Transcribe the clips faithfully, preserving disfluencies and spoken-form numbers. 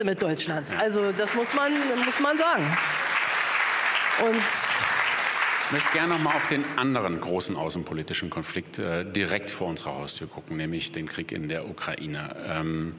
mit Deutschland. Also das muss man, muss man sagen. Und ich möchte gerne noch mal auf den anderen großen außenpolitischen Konflikt äh, direkt vor unserer Haustür gucken, nämlich den Krieg in der Ukraine. Ähm,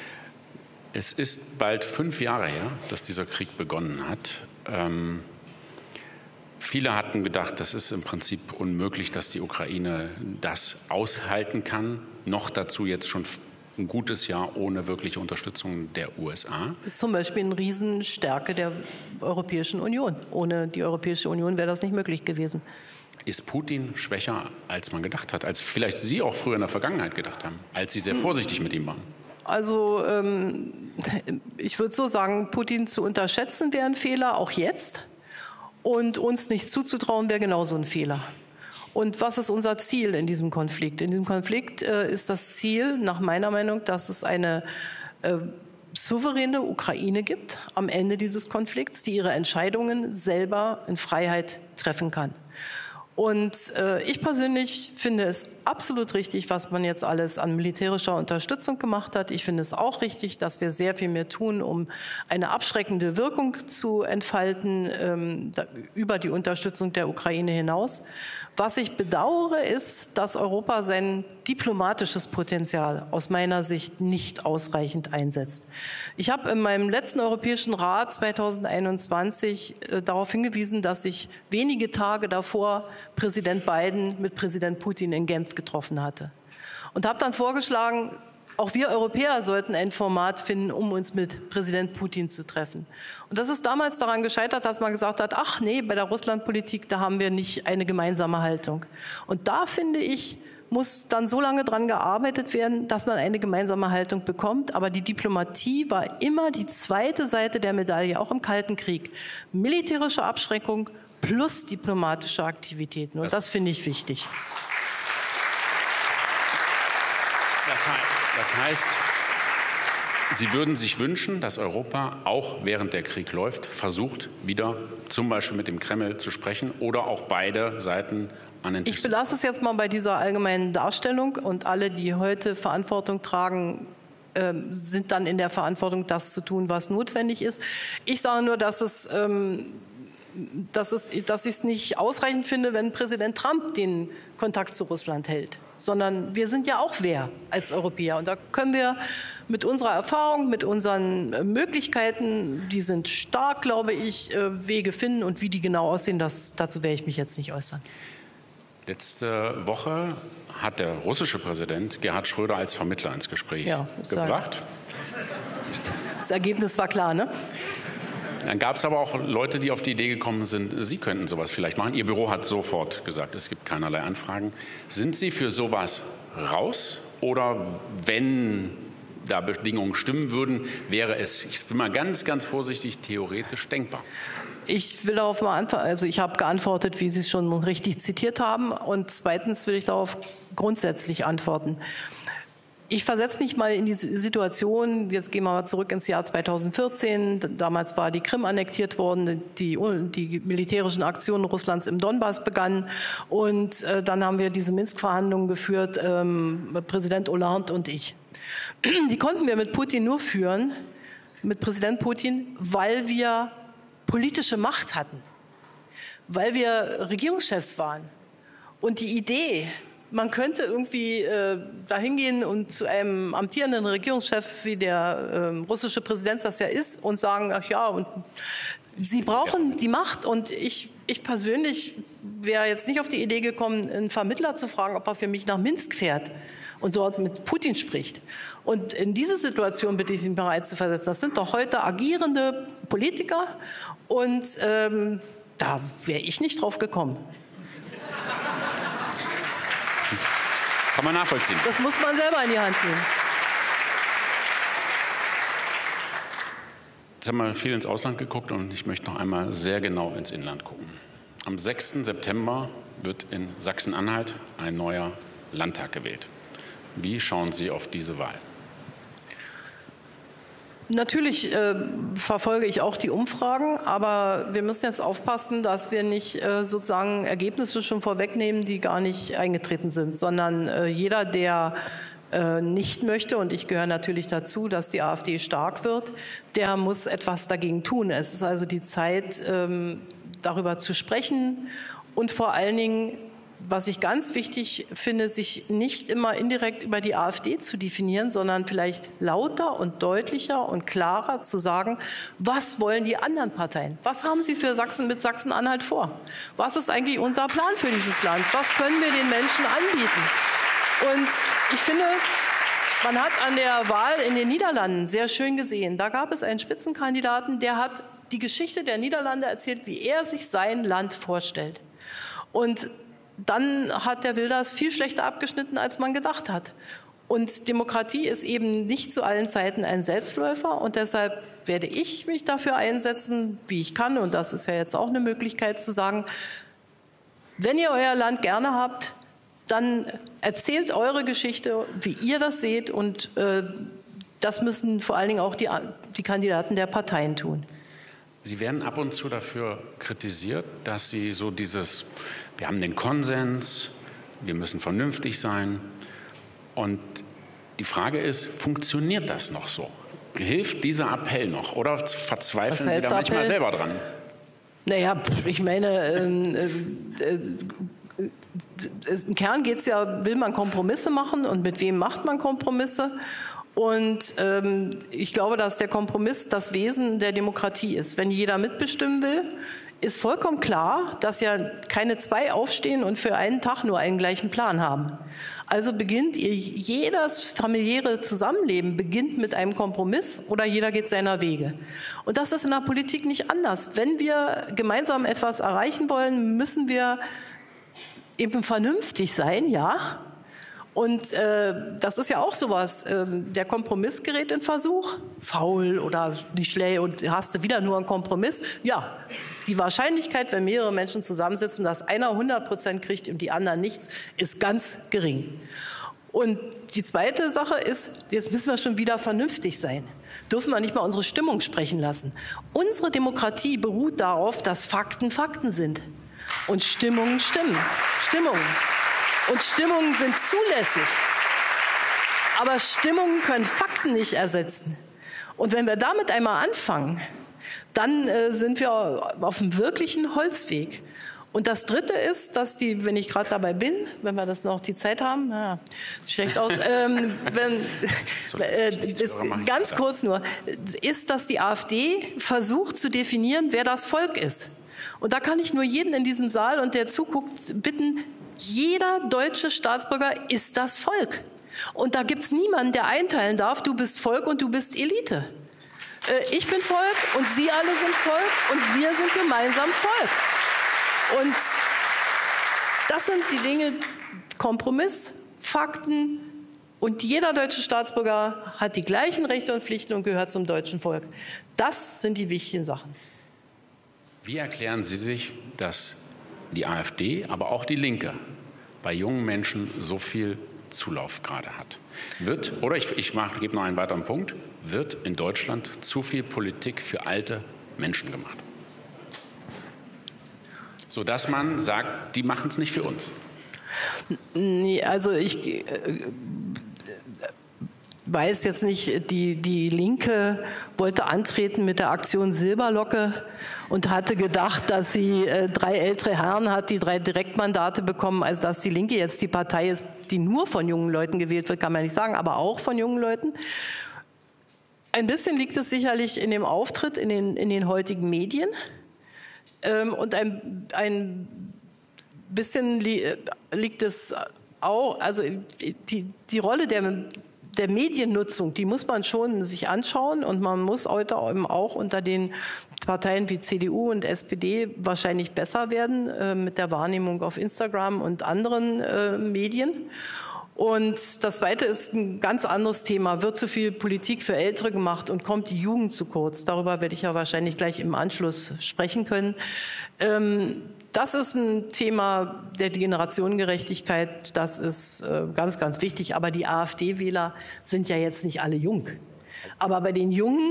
es ist bald fünf Jahre her, dass dieser Krieg begonnen hat. Ähm, viele hatten gedacht, das ist im Prinzip unmöglich, dass die Ukraine das aushalten kann. Noch dazu jetzt schon ein gutes Jahr ohne wirkliche Unterstützung der U S A. Das ist zum Beispiel eine Riesenstärke der Europäischen Union. Ohne die Europäische Union wäre das nicht möglich gewesen. Ist Putin schwächer, als man gedacht hat, als vielleicht Sie auch früher in der Vergangenheit gedacht haben, als Sie sehr vorsichtig mit ihm waren? Also ähm, ich würde so sagen, Putin zu unterschätzen wäre ein Fehler, auch jetzt. Und uns nicht zuzutrauen wäre genauso ein Fehler. Und was ist unser Ziel in diesem Konflikt? In diesem Konflikt äh, ist das Ziel, nach meiner Meinung, dass es eine äh, souveräne Ukraine gibt am Ende dieses Konflikts, die ihre Entscheidungen selber in Freiheit treffen kann. Und äh, ich persönlich finde es absolut richtig, was man jetzt alles an militärischer Unterstützung gemacht hat. Ich finde es auch richtig, dass wir sehr viel mehr tun, um eine abschreckende Wirkung zu entfalten ähm, da, über die Unterstützung der Ukraine hinaus. Was ich bedauere, ist, dass Europa sein diplomatisches Potenzial aus meiner Sicht nicht ausreichend einsetzt. Ich habe in meinem letzten Europäischen Rat zweitausendeinundzwanzig äh, darauf hingewiesen, dass ich wenige Tage davor Präsident Biden mit Präsident Putin in Genf getroffen hatte. Und habe dann vorgeschlagen, auch wir Europäer sollten ein Format finden, um uns mit Präsident Putin zu treffen. Und das ist damals daran gescheitert, dass man gesagt hat, ach nee, bei der Russlandpolitik, da haben wir nicht eine gemeinsame Haltung. Und da, finde ich, muss dann so lange dran gearbeitet werden, dass man eine gemeinsame Haltung bekommt. Aber die Diplomatie war immer die zweite Seite der Medaille, auch im Kalten Krieg. Militärische Abschreckung plus diplomatische Aktivitäten. Und das finde ich wichtig. Das heißt, das heißt, Sie würden sich wünschen, dass Europa auch während der Krieg läuft, versucht, wieder zum Beispiel mit dem Kreml zu sprechen oder auch beide Seiten an den Tisch. Ich belasse es jetzt mal bei dieser allgemeinen Darstellung und alle, die heute Verantwortung tragen, ähm, sind dann in der Verantwortung, das zu tun, was notwendig ist. Ich sage nur, dass es ähm, Dass, es, dass ich es nicht ausreichend finde, wenn Präsident Trump den Kontakt zu Russland hält, sondern wir sind ja auch wer als Europäer. Und da können wir mit unserer Erfahrung, mit unseren Möglichkeiten, die sind stark, glaube ich, Wege finden. Und wie die genau aussehen, das, dazu werde ich mich jetzt nicht äußern. Letzte Woche hat der russische Präsident Gerhard Schröder als Vermittler ins Gespräch ja, gebracht. Das Ergebnis war klar, ne? Dann gab es aber auch Leute, die auf die Idee gekommen sind, Sie könnten sowas vielleicht machen. Ihr Büro hat sofort gesagt, es gibt keinerlei Anfragen. Sind Sie für sowas raus? Oder wenn da Bedingungen stimmen würden, wäre es, ich bin mal ganz, ganz vorsichtig, theoretisch denkbar? Ich will darauf mal antworten, also ich habe geantwortet, wie Sie es schon richtig zitiert haben. Und zweitens will ich darauf grundsätzlich antworten. Ich versetze mich mal in die Situation, jetzt gehen wir mal zurück ins Jahr zweitausendvierzehn, damals war die Krim annektiert worden, die, die militärischen Aktionen Russlands im Donbass begannen und äh, dann haben wir diese Minsk-Verhandlungen geführt, ähm, Präsident Hollande und ich. Die konnten wir mit Putin nur führen, mit Präsident Putin, weil wir politische Macht hatten, weil wir Regierungschefs waren. Und die Idee, man könnte irgendwie äh, dahin gehen und zu einem amtierenden Regierungschef, wie der äh, russische Präsident das ja ist, und sagen, ach ja, und Sie brauchen ja die Macht. Und ich, ich persönlich wäre jetzt nicht auf die Idee gekommen, einen Vermittler zu fragen, ob er für mich nach Minsk fährt und dort mit Putin spricht. Und in diese Situation bitte ich ihn bereit zu versetzen. Das sind doch heute agierende Politiker und ähm, da wäre ich nicht drauf gekommen. Kann man nachvollziehen. Das muss man selber in die Hand nehmen. Jetzt haben wir viel ins Ausland geguckt und ich möchte noch einmal sehr genau ins Inland gucken. Am sechsten September wird in Sachsen-Anhalt ein neuer Landtag gewählt. Wie schauen Sie auf diese Wahl? Natürlich äh, verfolge ich auch die Umfragen, aber wir müssen jetzt aufpassen, dass wir nicht äh, sozusagen Ergebnisse schon vorwegnehmen, die gar nicht eingetreten sind, sondern äh, jeder, der äh, nicht möchte, und ich gehöre natürlich dazu, dass die AfD stark wird, der muss etwas dagegen tun. Es ist also die Zeit, ähm, darüber zu sprechen und vor allen Dingen, was ich ganz wichtig finde, sich nicht immer indirekt über die AfD zu definieren, sondern vielleicht lauter und deutlicher und klarer zu sagen, was wollen die anderen Parteien? Was haben sie für Sachsen mit Sachsen-Anhalt vor? Was ist eigentlich unser Plan für dieses Land? Was können wir den Menschen anbieten? Und ich finde, man hat an der Wahl in den Niederlanden sehr schön gesehen, da gab es einen Spitzenkandidaten, der hat die Geschichte der Niederlande erzählt, wie er sich sein Land vorstellt. Und dann hat der Wilders viel schlechter abgeschnitten, als man gedacht hat. Und Demokratie ist eben nicht zu allen Zeiten ein Selbstläufer. Und deshalb werde ich mich dafür einsetzen, wie ich kann. Und das ist ja jetzt auch eine Möglichkeit zu sagen, wenn ihr euer Land gerne habt, dann erzählt eure Geschichte, wie ihr das seht. Und äh, das müssen vor allen Dingen auch die, die Kandidaten der Parteien tun. Sie werden ab und zu dafür kritisiert, dass Sie so dieses, wir haben den Konsens, wir müssen vernünftig sein. Und die Frage ist, funktioniert das noch so? Hilft dieser Appell noch oder verzweifeln Sie da manchmal Appell? selber dran? Naja, ich meine, äh, äh, äh, im Kern geht es ja, will man Kompromisse machen und mit wem macht man Kompromisse? Und ähm, ich glaube, dass der Kompromiss das Wesen der Demokratie ist. Wenn jeder mitbestimmen will, ist vollkommen klar, dass ja keine zwei aufstehen und für einen Tag nur einen gleichen Plan haben. Also beginnt ihr, jedes familiäre Zusammenleben beginnt mit einem Kompromiss oder jeder geht seiner Wege. Und das ist in der Politik nicht anders. Wenn wir gemeinsam etwas erreichen wollen, müssen wir eben vernünftig sein, ja. Und äh, das ist ja auch sowas, äh, der Kompromiss gerät in Versuch, faul oder nicht schlecht und hast du wieder nur einen Kompromiss. Ja, die Wahrscheinlichkeit, wenn mehrere Menschen zusammensitzen, dass einer hundert Prozent kriegt und die anderen nichts, ist ganz gering. Und die zweite Sache ist, jetzt müssen wir schon wieder vernünftig sein. Dürfen wir nicht mal unsere Stimmung sprechen lassen. Unsere Demokratie beruht darauf, dass Fakten Fakten sind und Stimmungen stimmen. Stimmungen. Und Stimmungen sind zulässig. Aber Stimmungen können Fakten nicht ersetzen. Und wenn wir damit einmal anfangen, dann äh, sind wir auf einem wirklichen Holzweg. Und das Dritte ist, dass die, wenn ich gerade dabei bin, wenn wir das noch die Zeit haben, ja, sieht schlecht aus, ähm, wenn, äh, das, ganz kurz nur, ist, dass die AfD versucht zu definieren, wer das Volk ist. Und da kann ich nur jeden in diesem Saal und der zuguckt bitten, jeder deutsche Staatsbürger ist das Volk. Und da gibt es niemanden, der einteilen darf, du bist Volk und du bist Elite. Äh, ich bin Volk und Sie alle sind Volk und wir sind gemeinsam Volk. Und das sind die Dinge, Kompromiss, Fakten, und jeder deutsche Staatsbürger hat die gleichen Rechte und Pflichten und gehört zum deutschen Volk. Das sind die wichtigen Sachen. Wie erklären Sie sich, dass die AfD, aber auch die Linke bei jungen Menschen so viel Zulauf gerade hat? Wird, oder ich, ich mach, gebe noch einen weiteren Punkt, wird in Deutschland zu viel Politik für alte Menschen gemacht? Sodass man sagt, die machen es nicht für uns. Nee, also ich äh, weiß jetzt nicht, die, die Linke wollte antreten mit der Aktion Silberlocke und hatte gedacht, dass sie äh, drei ältere Herren hat, die drei Direktmandate bekommen, also dass die Linke jetzt die Partei ist, die nur von jungen Leuten gewählt wird, kann man nicht sagen, aber auch von jungen Leuten. Ein bisschen liegt es sicherlich in dem Auftritt in den, in den heutigen Medien ähm, und ein, ein bisschen li liegt es auch, also die, die Rolle der der Mediennutzung, die muss man schon sich anschauen und man muss heute eben auch unter den Parteien wie C D U und S P D wahrscheinlich besser werden äh, mit der Wahrnehmung auf Instagram und anderen äh, Medien. Und das Zweite ist ein ganz anderes Thema. Wird zu viel Politik für Ältere gemacht und kommt die Jugend zu kurz? Darüber werde ich ja wahrscheinlich gleich im Anschluss sprechen können. Ähm, Das ist ein Thema der Generationengerechtigkeit, das ist äh, ganz, ganz wichtig. Aber die AfD-Wähler sind ja jetzt nicht alle jung. Aber bei den Jungen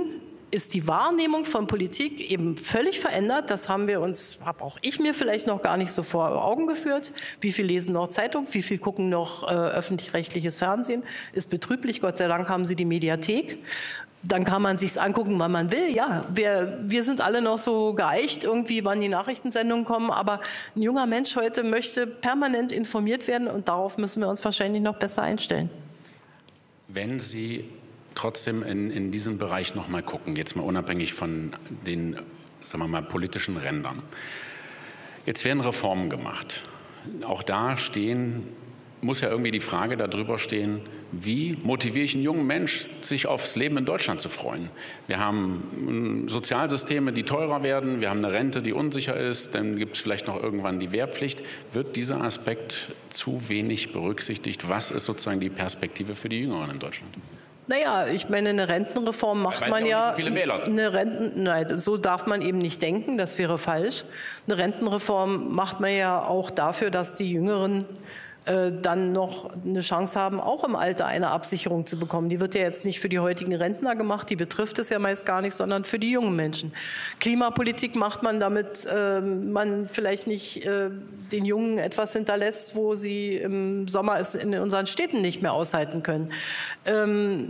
ist die Wahrnehmung von Politik eben völlig verändert. Das haben wir uns, habe auch ich mir vielleicht noch gar nicht so vor Augen geführt. Wie viel lesen noch Zeitung, wie viel gucken noch äh, öffentlich-rechtliches Fernsehen? Ist betrüblich, Gott sei Dank haben sie die Mediathek. Dann kann man sich's angucken, wann man will. Ja, wir, wir sind alle noch so geeicht, irgendwie, wann die Nachrichtensendungen kommen. Aber ein junger Mensch heute möchte permanent informiert werden und darauf müssen wir uns wahrscheinlich noch besser einstellen. Wenn Sie trotzdem in, in diesem Bereich noch mal gucken, jetzt mal unabhängig von den, sagen wir mal, politischen Rändern. Jetzt werden Reformen gemacht. Auch da stehen, muss ja irgendwie die Frage darüber stehen, wie motiviere ich einen jungen Mensch, sich aufs Leben in Deutschland zu freuen? Wir haben Sozialsysteme, die teurer werden, wir haben eine Rente, die unsicher ist, dann gibt es vielleicht noch irgendwann die Wehrpflicht. Wird dieser Aspekt zu wenig berücksichtigt? Was ist sozusagen die Perspektive für die Jüngeren in Deutschland? Naja, ich meine, eine Rentenreform macht Weil man ja, so viele Wähler sind. eine Renten, nein, so darf man eben nicht denken, das wäre falsch. Eine Rentenreform macht man ja auch dafür, dass die Jüngeren äh, dann noch eine Chance haben, auch im Alter eine Absicherung zu bekommen. Die wird ja jetzt nicht für die heutigen Rentner gemacht, die betrifft es ja meist gar nicht, sondern für die jungen Menschen. Klimapolitik macht man, damit äh, man vielleicht nicht äh, den Jungen etwas hinterlässt, wo sie im Sommer es in unseren Städten nicht mehr aushalten können. Ähm,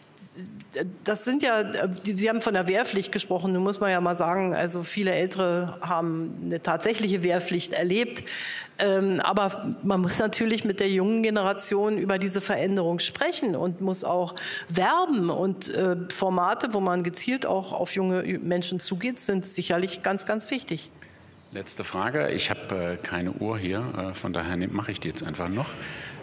Das sind ja, Sie haben von der Wehrpflicht gesprochen, nun muss man ja mal sagen, also viele Ältere haben eine tatsächliche Wehrpflicht erlebt, ähm, aber man muss natürlich mit der jungen Generation über diese Veränderung sprechen und muss auch werben und äh, Formate, wo man gezielt auch auf junge Menschen zugeht, sind sicherlich ganz, ganz wichtig. Letzte Frage, ich habe äh, keine Uhr hier, äh, von daher mache ich die jetzt einfach noch.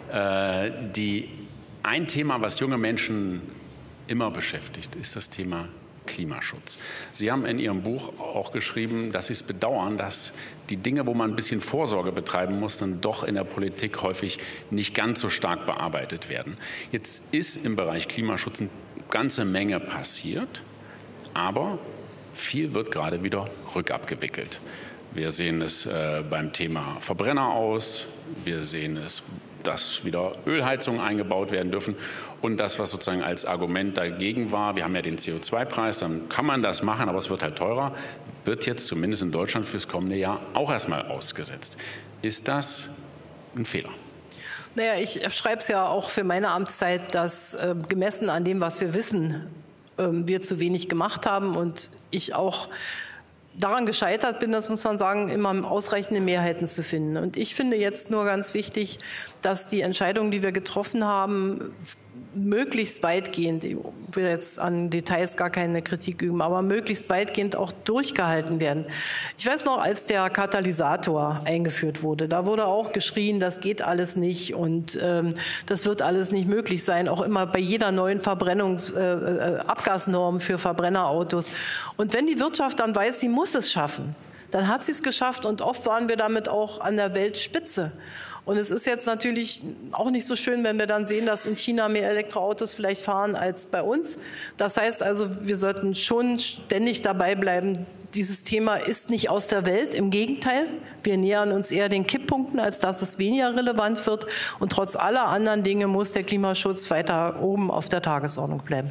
Äh, die, ein Thema, was junge Menschen immer beschäftigt, ist das Thema Klimaschutz. Sie haben in Ihrem Buch auch geschrieben, dass Sie es bedauern, dass die Dinge, wo man ein bisschen Vorsorge betreiben muss, dann doch in der Politik häufig nicht ganz so stark bearbeitet werden. Jetzt ist im Bereich Klimaschutz eine ganze Menge passiert, aber viel wird gerade wieder rückabgewickelt. Wir sehen es äh, beim Thema Verbrenner aus, wir sehen es, dass wieder Ölheizungen eingebaut werden dürfen. Und das, was sozusagen als Argument dagegen war, wir haben ja den C O zwei Preis, dann kann man das machen, aber es wird halt teurer, wird jetzt zumindest in Deutschland fürs kommende Jahr auch erstmal ausgesetzt. Ist das ein Fehler? Naja, ich schreibe es ja auch für meine Amtszeit, dass äh, gemessen an dem, was wir wissen, äh, wir zu wenig gemacht haben und ich auch daran gescheitert bin, das muss man sagen, immer ausreichende Mehrheiten zu finden. Und ich finde jetzt nur ganz wichtig, dass die Entscheidungen, die wir getroffen haben, möglichst weitgehend, ich will jetzt an Details gar keine Kritik üben, aber möglichst weitgehend auch durchgehalten werden. Ich weiß noch, als der Katalysator eingeführt wurde, da wurde auch geschrien, das geht alles nicht und ähm, das wird alles nicht möglich sein, auch immer bei jeder neuen Verbrennungs-, äh, Abgasnorm für Verbrennerautos. Und wenn die Wirtschaft dann weiß, sie muss es schaffen, dann hat sie es geschafft und oft waren wir damit auch an der Weltspitze. Und es ist jetzt natürlich auch nicht so schön, wenn wir dann sehen, dass in China mehr Elektroautos vielleicht fahren als bei uns. Das heißt also, wir sollten schon ständig dabei bleiben, dieses Thema ist nicht aus der Welt, im Gegenteil. Wir nähern uns eher den Kipppunkten, als dass es weniger relevant wird. Und trotz aller anderen Dinge muss der Klimaschutz weiter oben auf der Tagesordnung bleiben.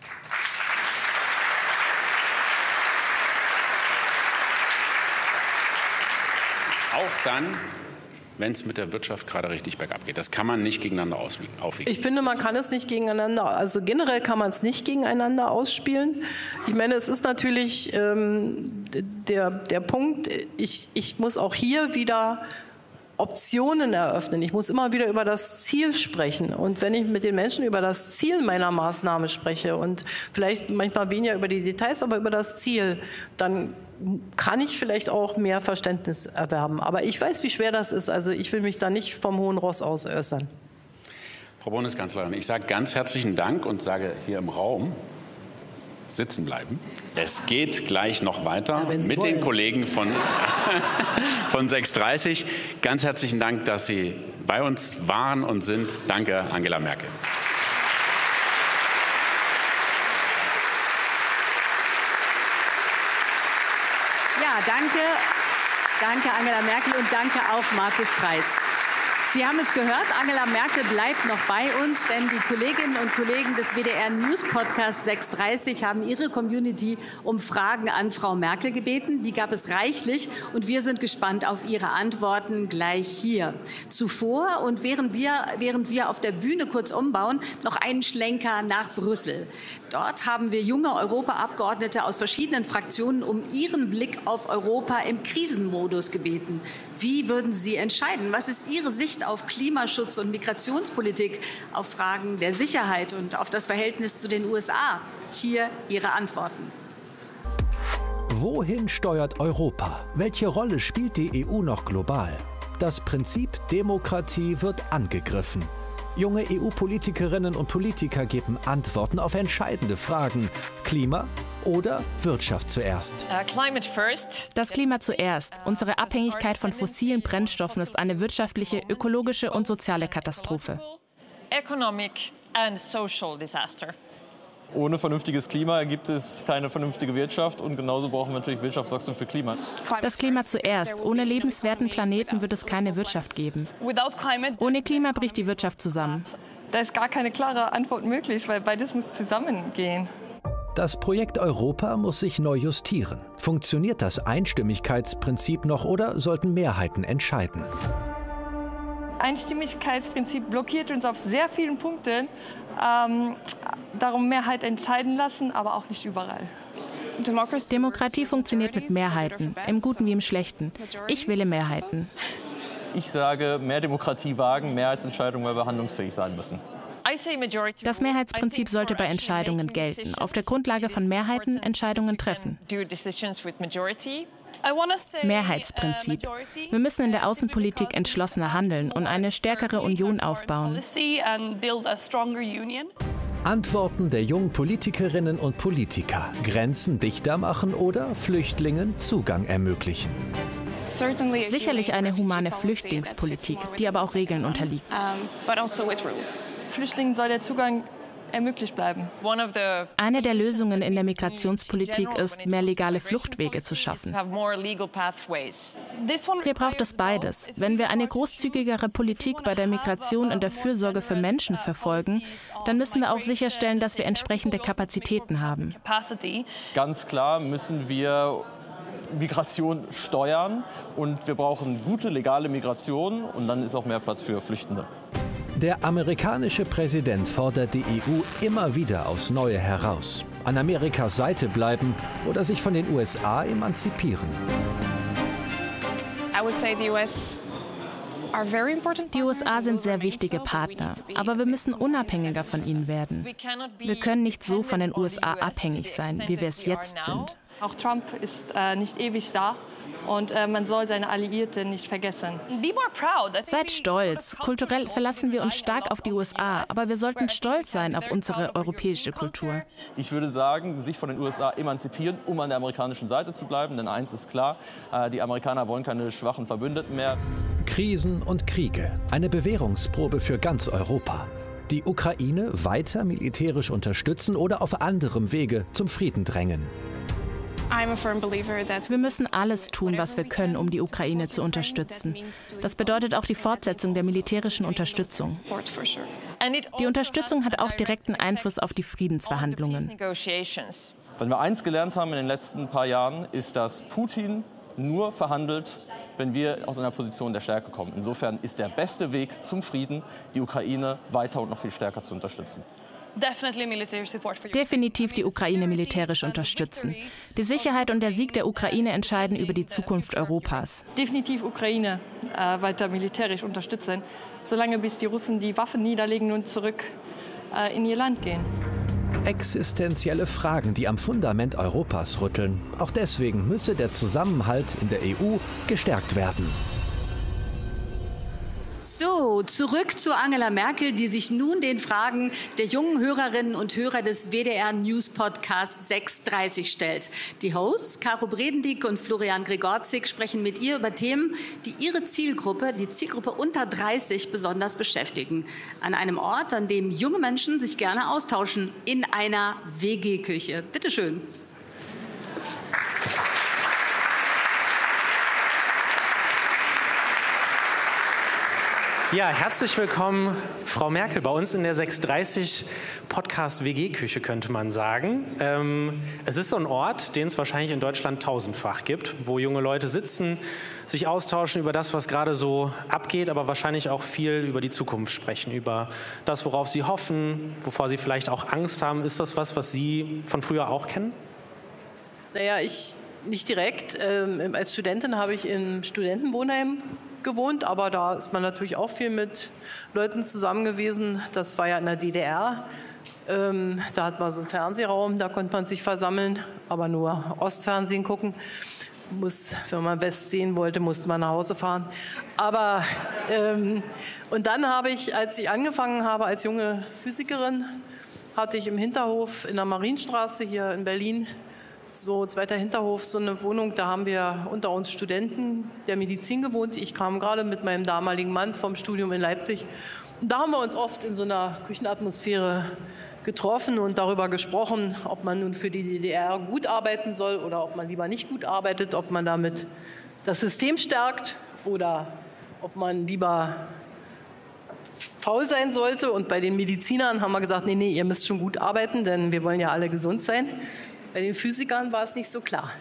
Auch dann, wenn es mit der Wirtschaft gerade richtig bergab geht. Das kann man nicht gegeneinander aufwiegen. Ich finde, man kann es nicht gegeneinander, also generell kann man es nicht gegeneinander ausspielen. Ich meine, es ist natürlich ähm, der, der Punkt, ich, ich muss auch hier wieder Optionen eröffnen. Ich muss immer wieder über das Ziel sprechen. Und wenn ich mit den Menschen über das Ziel meiner Maßnahme spreche und vielleicht manchmal weniger über die Details, aber über das Ziel, dann kann ich vielleicht auch mehr Verständnis erwerben. Aber ich weiß, wie schwer das ist. Also ich will mich da nicht vom hohen Ross aus äußern. Frau Bundeskanzlerin, ich sage ganz herzlichen Dank und sage hier im Raum, sitzen bleiben. Es geht gleich noch weiter ja, mit wollen. den Kollegen von, von sechs Uhr dreißig. Ganz herzlichen Dank, dass Sie bei uns waren und sind. Danke, Angela Merkel. Ja, danke. Danke, Angela Merkel, und danke auch Markus Preis. Sie haben es gehört, Angela Merkel bleibt noch bei uns, denn die Kolleginnen und Kollegen des W D R News Podcast sechs dreißig haben ihre Community um Fragen an Frau Merkel gebeten. Die gab es reichlich und wir sind gespannt auf Ihre Antworten gleich hier. Zuvor und während wir, während wir auf der Bühne kurz umbauen, noch einen Schlenker nach Brüssel. Dort haben wir junge Europaabgeordnete aus verschiedenen Fraktionen um ihren Blick auf Europa im Krisenmodus gebeten. Wie würden Sie entscheiden? Was ist Ihre Sicht auf Klimaschutz und Migrationspolitik, auf Fragen der Sicherheit und auf das Verhältnis zu den U S A? Hier Ihre Antworten. Wohin steuert Europa? Welche Rolle spielt die E U noch global? Das Prinzip Demokratie wird angegriffen. Junge E U-Politikerinnen und Politiker geben Antworten auf entscheidende Fragen. Klima oder Wirtschaft zuerst? Das Klima zuerst. Unsere Abhängigkeit von fossilen Brennstoffen ist eine wirtschaftliche, ökologische und soziale Katastrophe. Ohne vernünftiges Klima gibt es keine vernünftige Wirtschaft und genauso brauchen wir natürlich Wirtschaftswachstum für Klima. Das Klima zuerst. Ohne lebenswerten Planeten wird es keine Wirtschaft geben. Ohne Klima bricht die Wirtschaft zusammen. Da ist gar keine klare Antwort möglich, weil beides muss zusammengehen. Das Projekt Europa muss sich neu justieren. Funktioniert das Einstimmigkeitsprinzip noch oder sollten Mehrheiten entscheiden? Einstimmigkeitsprinzip blockiert uns auf sehr vielen Punkten. Ähm, darum Mehrheit entscheiden lassen, aber auch nicht überall. Demokratie funktioniert mit Mehrheiten, im Guten wie im Schlechten. Ich wähle Mehrheiten. Ich sage, mehr Demokratie wagen, Mehrheitsentscheidungen, weil wir handlungsfähig sein müssen. Das Mehrheitsprinzip sollte bei Entscheidungen gelten. Auf der Grundlage von Mehrheiten Entscheidungen treffen. Mehrheitsprinzip. Wir müssen in der Außenpolitik entschlossener handeln und eine stärkere Union aufbauen. Antworten der jungen Politikerinnen und Politiker. Grenzen dichter machen oder Flüchtlingen Zugang ermöglichen. Sicherlich eine humane Flüchtlingspolitik, die aber auch Regeln unterliegt. Flüchtlingen soll der Zugang ermöglicht bleiben. Eine der Lösungen in der Migrationspolitik ist, mehr legale Fluchtwege zu schaffen. Hier braucht es beides. Wenn wir eine großzügigere Politik bei der Migration und der Fürsorge für Menschen verfolgen, dann müssen wir auch sicherstellen, dass wir entsprechende Kapazitäten haben. Ganz klar müssen wir Migration steuern und wir brauchen gute legale Migration und dann ist auch mehr Platz für Flüchtende. Der amerikanische Präsident fordert die E U immer wieder aufs Neue heraus. An Amerikas Seite bleiben oder sich von den U S A emanzipieren. Die U S A sind sehr wichtige Partner, aber wir müssen unabhängiger von ihnen werden. Wir können nicht so von den U S A abhängig sein, wie wir es jetzt sind. Auch Trump ist äh, nicht ewig da. Und äh, man soll seine Alliierten nicht vergessen. Seid stolz. Kulturell verlassen wir uns stark auf die U S A, aber wir sollten stolz sein auf unsere europäische Kultur. Ich würde sagen, sich von den U S A emanzipieren, um an der amerikanischen Seite zu bleiben. Denn eins ist klar, äh, die Amerikaner wollen keine schwachen Verbündeten mehr. Krisen und Kriege. Eine Bewährungsprobe für ganz Europa. Die Ukraine weiter militärisch unterstützen oder auf anderem Wege zum Frieden drängen. Wir müssen alles tun, was wir können, um die Ukraine zu unterstützen. Das bedeutet auch die Fortsetzung der militärischen Unterstützung. Die Unterstützung hat auch direkten Einfluss auf die Friedensverhandlungen. Wenn wir eins gelernt haben in den letzten paar Jahren, ist, dass Putin nur verhandelt, wenn wir aus einer Position der Stärke kommen. Insofern ist der beste Weg zum Frieden, die Ukraine weiter und noch viel stärker zu unterstützen. Definitiv die Ukraine militärisch unterstützen. Die Sicherheit und der Sieg der Ukraine entscheiden über die Zukunft Europas. Definitiv Ukraine äh, weiter militärisch unterstützen, solange bis die Russen die Waffen niederlegen und zurück äh, in ihr Land gehen. Existenzielle Fragen, die am Fundament Europas rütteln. Auch deswegen müsse der Zusammenhalt in der E U gestärkt werden. So, zurück zu Angela Merkel, die sich nun den Fragen der jungen Hörerinnen und Hörer des W D R News Podcast sechs dreißig stellt. Die Hosts, Caro Bredendick und Florian Gregorzig, sprechen mit ihr über Themen, die ihre Zielgruppe, die Zielgruppe unter dreißig, besonders beschäftigen. An einem Ort, an dem junge Menschen sich gerne austauschen, in einer W G-Küche. Bitte schön. Ja, herzlich willkommen, Frau Merkel, bei uns in der sechs dreißig Podcast W G-Küche, könnte man sagen. Ähm, es ist so ein Ort, den es wahrscheinlich in Deutschland tausendfach gibt, wo junge Leute sitzen, sich austauschen über das, was gerade so abgeht, aber wahrscheinlich auch viel über die Zukunft sprechen, über das, worauf sie hoffen, wovor sie vielleicht auch Angst haben. Ist das was, was Sie von früher auch kennen? Naja, ich nicht direkt. Ähm, als Studentin habe ich im Studentenwohnheim gewohnt, aber da ist man natürlich auch viel mit Leuten zusammen gewesen. Das war ja in der D D R. Ähm, da hat man so einen Fernsehraum, da konnte man sich versammeln, aber nur Ostfernsehen gucken. Muss, wenn man West sehen wollte, musste man nach Hause fahren. Aber ähm, und dann habe ich, als ich angefangen habe als junge Physikerin, hatte ich im Hinterhof in der Marienstraße hier in Berlin, so zweiter Hinterhof, so eine Wohnung, da haben wir unter uns Studenten der Medizin gewohnt. Ich kam gerade mit meinem damaligen Mann vom Studium in Leipzig. Und da haben wir uns oft in so einer Küchenatmosphäre getroffen und darüber gesprochen, ob man nun für die D D R gut arbeiten soll oder ob man lieber nicht gut arbeitet, ob man damit das System stärkt oder ob man lieber faul sein sollte. Und bei den Medizinern haben wir gesagt, nee, nee, ihr müsst schon gut arbeiten, denn wir wollen ja alle gesund sein. Bei den Physikern war es nicht so klar.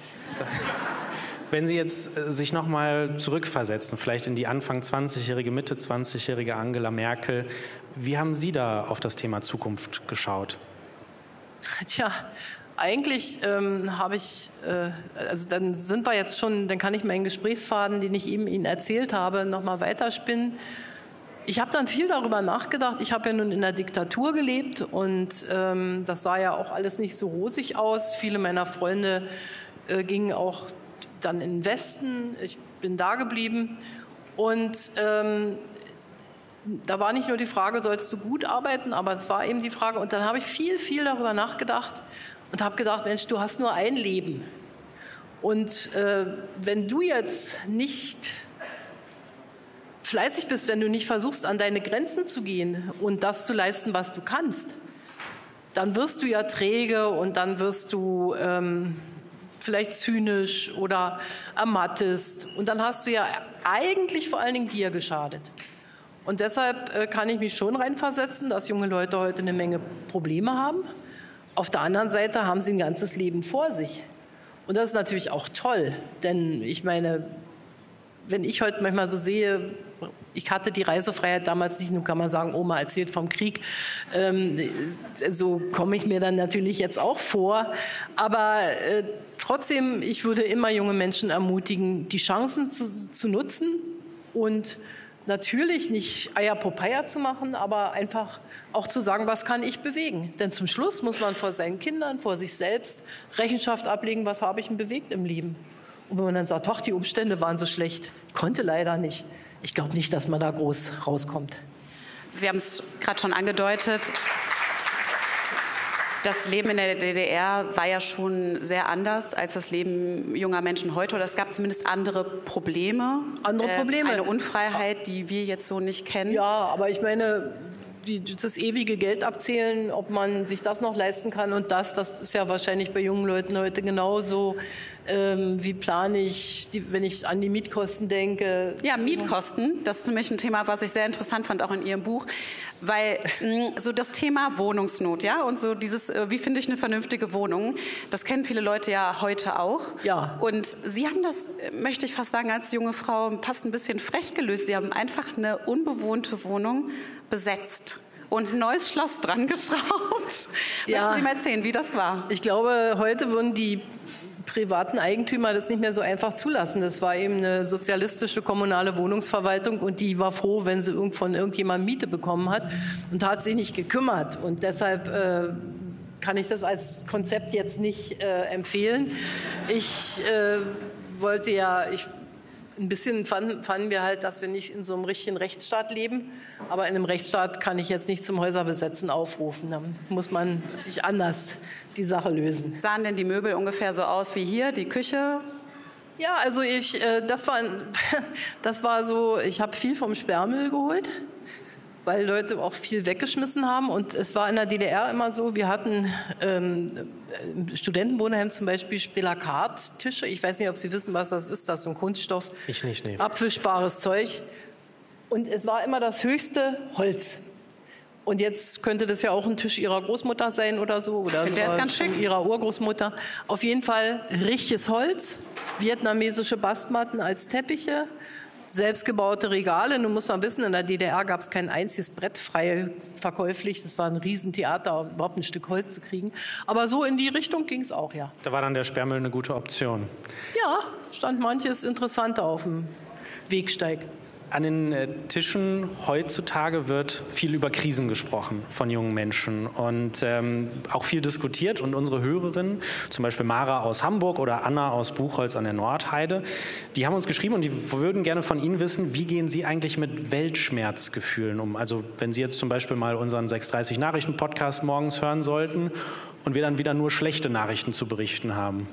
Wenn Sie jetzt äh, sich noch mal zurückversetzen, vielleicht in die Anfang zwanzigjährige, Mitte zwanzigjährige Angela Merkel, wie haben Sie da auf das Thema Zukunft geschaut? Tja, eigentlich ähm, habe ich, äh, also dann sind wir jetzt schon, dann kann ich meinen Gesprächsfaden, den ich eben Ihnen erzählt habe, noch mal weiterspinnen. Ich habe dann viel darüber nachgedacht. Ich habe ja nun in der Diktatur gelebt und ähm, das sah ja auch alles nicht so rosig aus. Viele meiner Freunde äh, gingen auch dann in den Westen. Ich bin da geblieben. Und ähm, da war nicht nur die Frage, sollst du gut arbeiten, aber es war eben die Frage. Und dann habe ich viel, viel darüber nachgedacht und habe gedacht, Mensch, du hast nur ein Leben. Und äh, wenn du jetzt nicht fleißig bist, wenn du nicht versuchst, an deine Grenzen zu gehen und das zu leisten, was du kannst, dann wirst du ja träge und dann wirst du ähm, vielleicht zynisch oder ermattest. Und dann hast du ja eigentlich vor allen Dingen dir geschadet. Und deshalb äh, kann ich mich schon reinversetzen, dass junge Leute heute eine Menge Probleme haben. Auf der anderen Seite haben sie ein ganzes Leben vor sich. Und das ist natürlich auch toll, denn ich meine, wenn ich heute manchmal so sehe, ich hatte die Reisefreiheit damals nicht, nun kann man sagen, Oma erzählt vom Krieg, ähm, so komme ich mir dann natürlich jetzt auch vor, aber äh, trotzdem, ich würde immer junge Menschen ermutigen, die Chancen zu, zu nutzen und natürlich nicht Eierpopeia zu machen, aber einfach auch zu sagen, was kann ich bewegen? Denn zum Schluss muss man vor seinen Kindern, vor sich selbst Rechenschaft ablegen, was habe ich denn bewegt im Leben? Und wenn man dann sagt, ach, die Umstände waren so schlecht, konnte leider nicht. Ich glaube nicht, dass man da groß rauskommt. Sie haben es gerade schon angedeutet. Das Leben in der D D R war ja schon sehr anders als das Leben junger Menschen heute. Oder es gab zumindest andere Probleme. Andere Probleme. Äh, eine Unfreiheit, die wir jetzt so nicht kennen. Ja, aber ich meine, die, das ewige Geld abzählen, ob man sich das noch leisten kann und das, das ist ja wahrscheinlich bei jungen Leuten heute genauso. Ähm, wie plane ich, die, wenn ich an die Mietkosten denke? Ja, Mietkosten, das ist nämlich ein Thema, was ich sehr interessant fand, auch in Ihrem Buch. Weil mh, so das Thema Wohnungsnot, ja, und so dieses, äh, wie finde ich eine vernünftige Wohnung, das kennen viele Leute ja heute auch. Ja. Und Sie haben das, möchte ich fast sagen, als junge Frau fast ein bisschen frech gelöst. Sie haben einfach eine unbewohnte Wohnung besetzt und ein neues Schloss dran geschraubt. Ja. Möchten Sie mal erzählen, wie das war? Ich glaube, heute würden die privaten Eigentümer das nicht mehr so einfach zulassen. Das war eben eine sozialistische kommunale Wohnungsverwaltung und die war froh, wenn sie irgend von irgendjemandem Miete bekommen hat und hat sich nicht gekümmert. Und deshalb äh, kann ich das als Konzept jetzt nicht äh, empfehlen. Ich äh, wollte ja, ich, ein bisschen fanden, fanden wir halt, dass wir nicht in so einem richtigen Rechtsstaat leben. Aber in einem Rechtsstaat kann ich jetzt nicht zum Häuserbesetzen aufrufen. Dann muss man sich anders die Sache lösen. Sahen denn die Möbel ungefähr so aus wie hier, die Küche? Ja, also ich, äh, das, war, das war so, ich habe viel vom Sperrmüll geholt, weil Leute auch viel weggeschmissen haben. Und es war in der D D R immer so, wir hatten ähm, im Studentenwohnheim zum Beispiel Spelakat-Tische. Ich weiß nicht, ob Sie wissen, was das ist. Das ist so ein Kunststoff. Ich nicht, nee. Abwischbares Zeug. Und es war immer das höchste Holz. Und jetzt könnte das ja auch ein Tisch ihrer Großmutter sein oder so. Oder der ist ganz schick. Ihrer Urgroßmutter. Auf jeden Fall richtiges Holz, vietnamesische Bastmatten als Teppiche, selbstgebaute Regale. Nun muss man wissen, in der D D R gab es kein einziges Brett frei verkäuflich. Das war ein Riesentheater, überhaupt ein Stück Holz zu kriegen. Aber so in die Richtung ging es auch, ja. Da war dann der Sperrmüll eine gute Option. Ja, stand manches Interessanter auf dem Wegsteig. An den äh, Tischen heutzutage wird viel über Krisen gesprochen von jungen Menschen und ähm, auch viel diskutiert. Und unsere Hörerinnen, zum Beispiel Mara aus Hamburg oder Anna aus Buchholz an der Nordheide, die haben uns geschrieben und die würden gerne von Ihnen wissen, wie gehen Sie eigentlich mit Weltschmerzgefühlen um? Also wenn Sie jetzt zum Beispiel mal unseren sechs dreißig Nachrichten-Podcast morgens hören sollten und wir dann wieder nur schlechte Nachrichten zu berichten haben.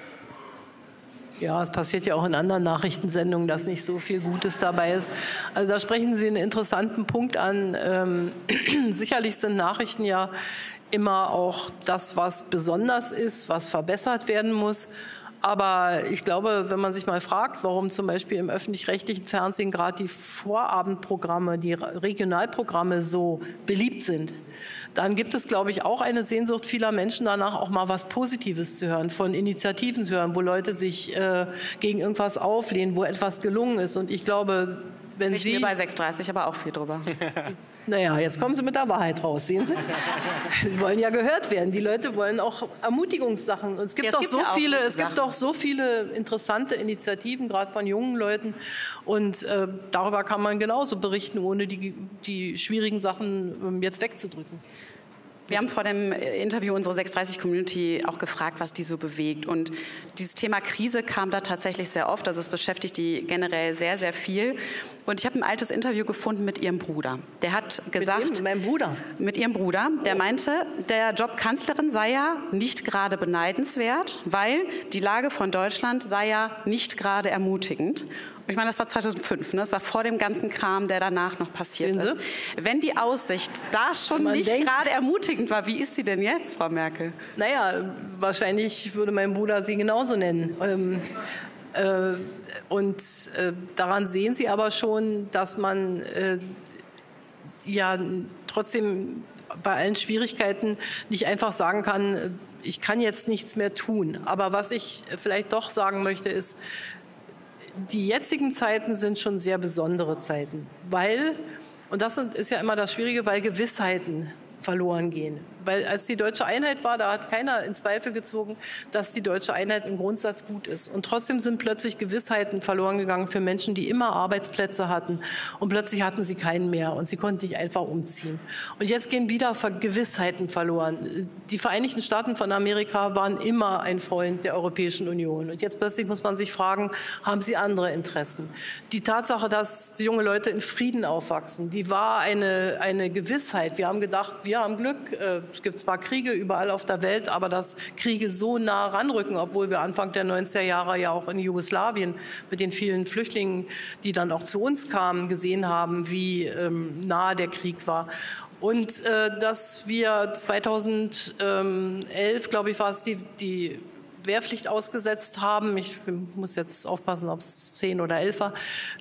Ja, es passiert ja auch in anderen Nachrichtensendungen, dass nicht so viel Gutes dabei ist. Also da sprechen Sie einen interessanten Punkt an. Ähm, sicherlich sind Nachrichten ja immer auch das, was besonders ist, was verbessert werden muss. Aber ich glaube, wenn man sich mal fragt, warum zum Beispiel im öffentlich-rechtlichen Fernsehen gerade die Vorabendprogramme, die Regionalprogramme so beliebt sind, dann gibt es, glaube ich, auch eine Sehnsucht vieler Menschen danach, auch mal was Positives zu hören, von Initiativen zu hören, wo Leute sich äh, gegen irgendwas auflehnen, wo etwas gelungen ist. Und ich glaube, wenn ich Sie... Ich bei sechs dreißig aber auch viel drüber. Naja, jetzt kommen Sie mit der Wahrheit raus, sehen Sie? Sie wollen ja gehört werden. Die Leute wollen auch Ermutigungssachen. Und es gibt, ja, es doch, gibt so ja viele, es Sachen. gibt doch so viele interessante Initiativen, gerade von jungen Leuten. Und äh, darüber kann man genauso berichten, ohne die, die schwierigen Sachen äh, jetzt wegzudrücken. Wir haben vor dem Interview unsere sechs dreißig Community auch gefragt, was die so bewegt. Und dieses Thema Krise kam da tatsächlich sehr oft. Also es beschäftigt die generell sehr, sehr viel. Und ich habe ein altes Interview gefunden mit ihrem Bruder. Der hat gesagt... Mit meinem Bruder? Mit ihrem Bruder. Der meinte, der Job Kanzlerin sei ja nicht gerade beneidenswert, weil die Lage von Deutschland sei ja nicht gerade ermutigend. Ich meine, das war zweitausendfünf, ne? Das war vor dem ganzen Kram, der danach noch passiert ist. Wenn die Aussicht da schon nicht gerade ermutigend war, wie ist sie denn jetzt, Frau Merkel? Naja, wahrscheinlich würde mein Bruder sie genauso nennen. Ähm, äh, und äh, daran sehen Sie aber schon, dass man äh, ja trotzdem bei allen Schwierigkeiten nicht einfach sagen kann, ich kann jetzt nichts mehr tun. Aber was ich vielleicht doch sagen möchte, ist, die jetzigen Zeiten sind schon sehr besondere Zeiten, weil, und das ist ja immer das Schwierige, weil Gewissheiten verloren gehen. Weil als die deutsche Einheit war, da hat keiner in Zweifel gezogen, dass die deutsche Einheit im Grundsatz gut ist. Und trotzdem sind plötzlich Gewissheiten verloren gegangen für Menschen, die immer Arbeitsplätze hatten. Und plötzlich hatten sie keinen mehr und sie konnten nicht einfach umziehen. Und jetzt gehen wieder Gewissheiten verloren. Die Vereinigten Staaten von Amerika waren immer ein Freund der Europäischen Union. Und jetzt plötzlich muss man sich fragen, haben sie andere Interessen? Die Tatsache, dass junge Leute in Frieden aufwachsen, die war eine, eine Gewissheit. Wir haben gedacht, wir haben Glück. Es gibt zwar Kriege überall auf der Welt, aber dass Kriege so nah ranrücken, obwohl wir Anfang der neunziger Jahre ja auch in Jugoslawien mit den vielen Flüchtlingen, die dann auch zu uns kamen, gesehen haben, wie ähm, nah der Krieg war. Und äh, dass wir zweitausendelf, glaube ich, war es, die, die Wehrpflicht ausgesetzt haben. Ich muss jetzt aufpassen, ob es zehn oder elf war.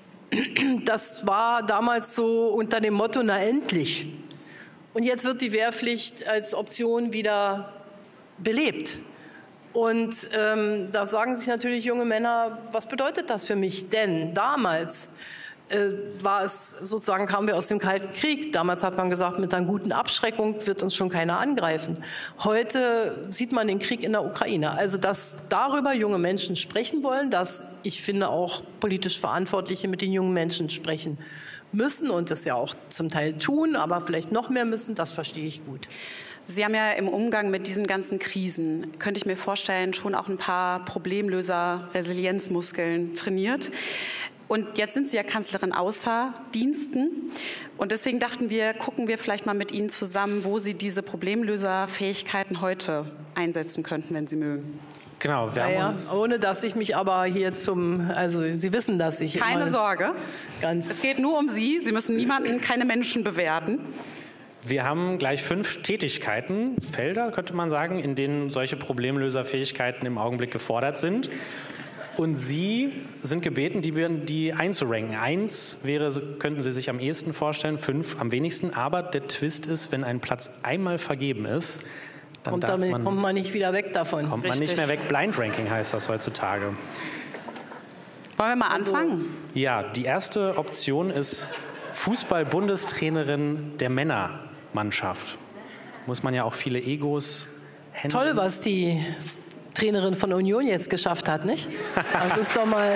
Das war damals so unter dem Motto, na endlich. Und jetzt wird die Wehrpflicht als Option wieder belebt. Und ähm, da sagen sich natürlich junge Männer, was bedeutet das für mich? Denn damals äh, war es sozusagen, kamen wir aus dem Kalten Krieg. Damals hat man gesagt, mit einer guten Abschreckung wird uns schon keiner angreifen. Heute sieht man den Krieg in der Ukraine. Also dass darüber junge Menschen sprechen wollen, dass ich finde auch politisch Verantwortliche mit den jungen Menschen sprechen müssen und das ja auch zum Teil tun, aber vielleicht noch mehr müssen, das verstehe ich gut. Sie haben ja im Umgang mit diesen ganzen Krisen, könnte ich mir vorstellen, schon auch ein paar Problemlöser, Resilienzmuskeln trainiert. Und jetzt sind Sie ja Kanzlerin außer Diensten. Und deswegen dachten wir, gucken wir vielleicht mal mit Ihnen zusammen, wo Sie diese Problemlöserfähigkeiten heute einsetzen könnten, wenn Sie mögen. Genau, wir naja, haben uns ohne dass ich mich aber hier zum, also Sie wissen, dass ich keine Sorge, ganz es geht nur um Sie. Sie müssen niemanden, keine Menschen bewerten. Wir haben gleich fünf Tätigkeiten, Felder, könnte man sagen, in denen solche Problemlöserfähigkeiten im Augenblick gefordert sind. Und Sie sind gebeten, die, die einzuranken. Eins wäre, könnten Sie sich am ehesten vorstellen, fünf am wenigsten. Aber der Twist ist, wenn ein Platz einmal vergeben ist, dann kommt, darf damit, man, kommt man nicht wieder weg davon. Kommt Richtig. man nicht mehr weg. Blind Ranking heißt das heutzutage. Wollen wir mal Also, anfangen? Ja, die erste Option ist Fußball-Bundestrainerin der Männermannschaft. Muss man ja auch viele Egos handeln. Toll, was die Trainerin von Union jetzt geschafft hat, nicht? Das ist doch mal...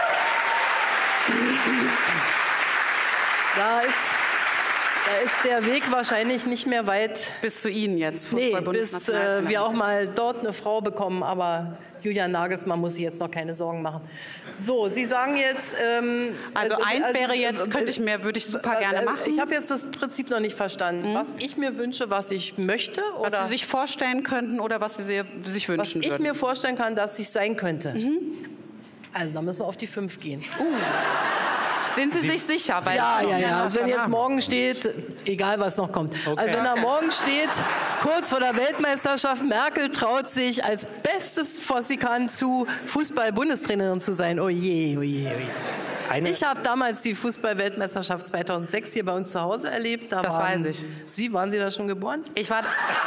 Da ist, da ist der Weg wahrscheinlich nicht mehr weit. Bis zu Ihnen jetzt, Nee, bis äh, Fußball-Bundesnationaltrainer. wir auch mal dort eine Frau bekommen, aber Julian Nagelsmann muss sich jetzt noch keine Sorgen machen. So, Sie sagen jetzt... Ähm, Also eins wäre jetzt, könnte ich mir, würde ich super gerne machen. Ich habe jetzt das Prinzip noch nicht verstanden. Was ich mir wünsche, was ich möchte, Was oder Sie sich vorstellen könnten oder was Sie sich was wünschen ich würden. mir vorstellen kann, dass ich sein könnte. Also, da müssen wir auf die fünf gehen. Sind Sie, sich sicher? Weil Ja, ja, ja. Also wenn jetzt Name. morgen steht, egal was noch kommt. Okay. Also wenn da morgen steht, kurz vor der Weltmeisterschaft, Merkel traut sich als Bestes, was sie kann, zu Fußball-Bundestrainerin zu sein. Oh je, oh je, oh je. Eine, Ich habe damals die Fußball-Weltmeisterschaft zweitausendsechs hier bei uns zu Hause erlebt. Da Das waren, weiß ich. Sie, waren Sie da schon geboren? Ich war...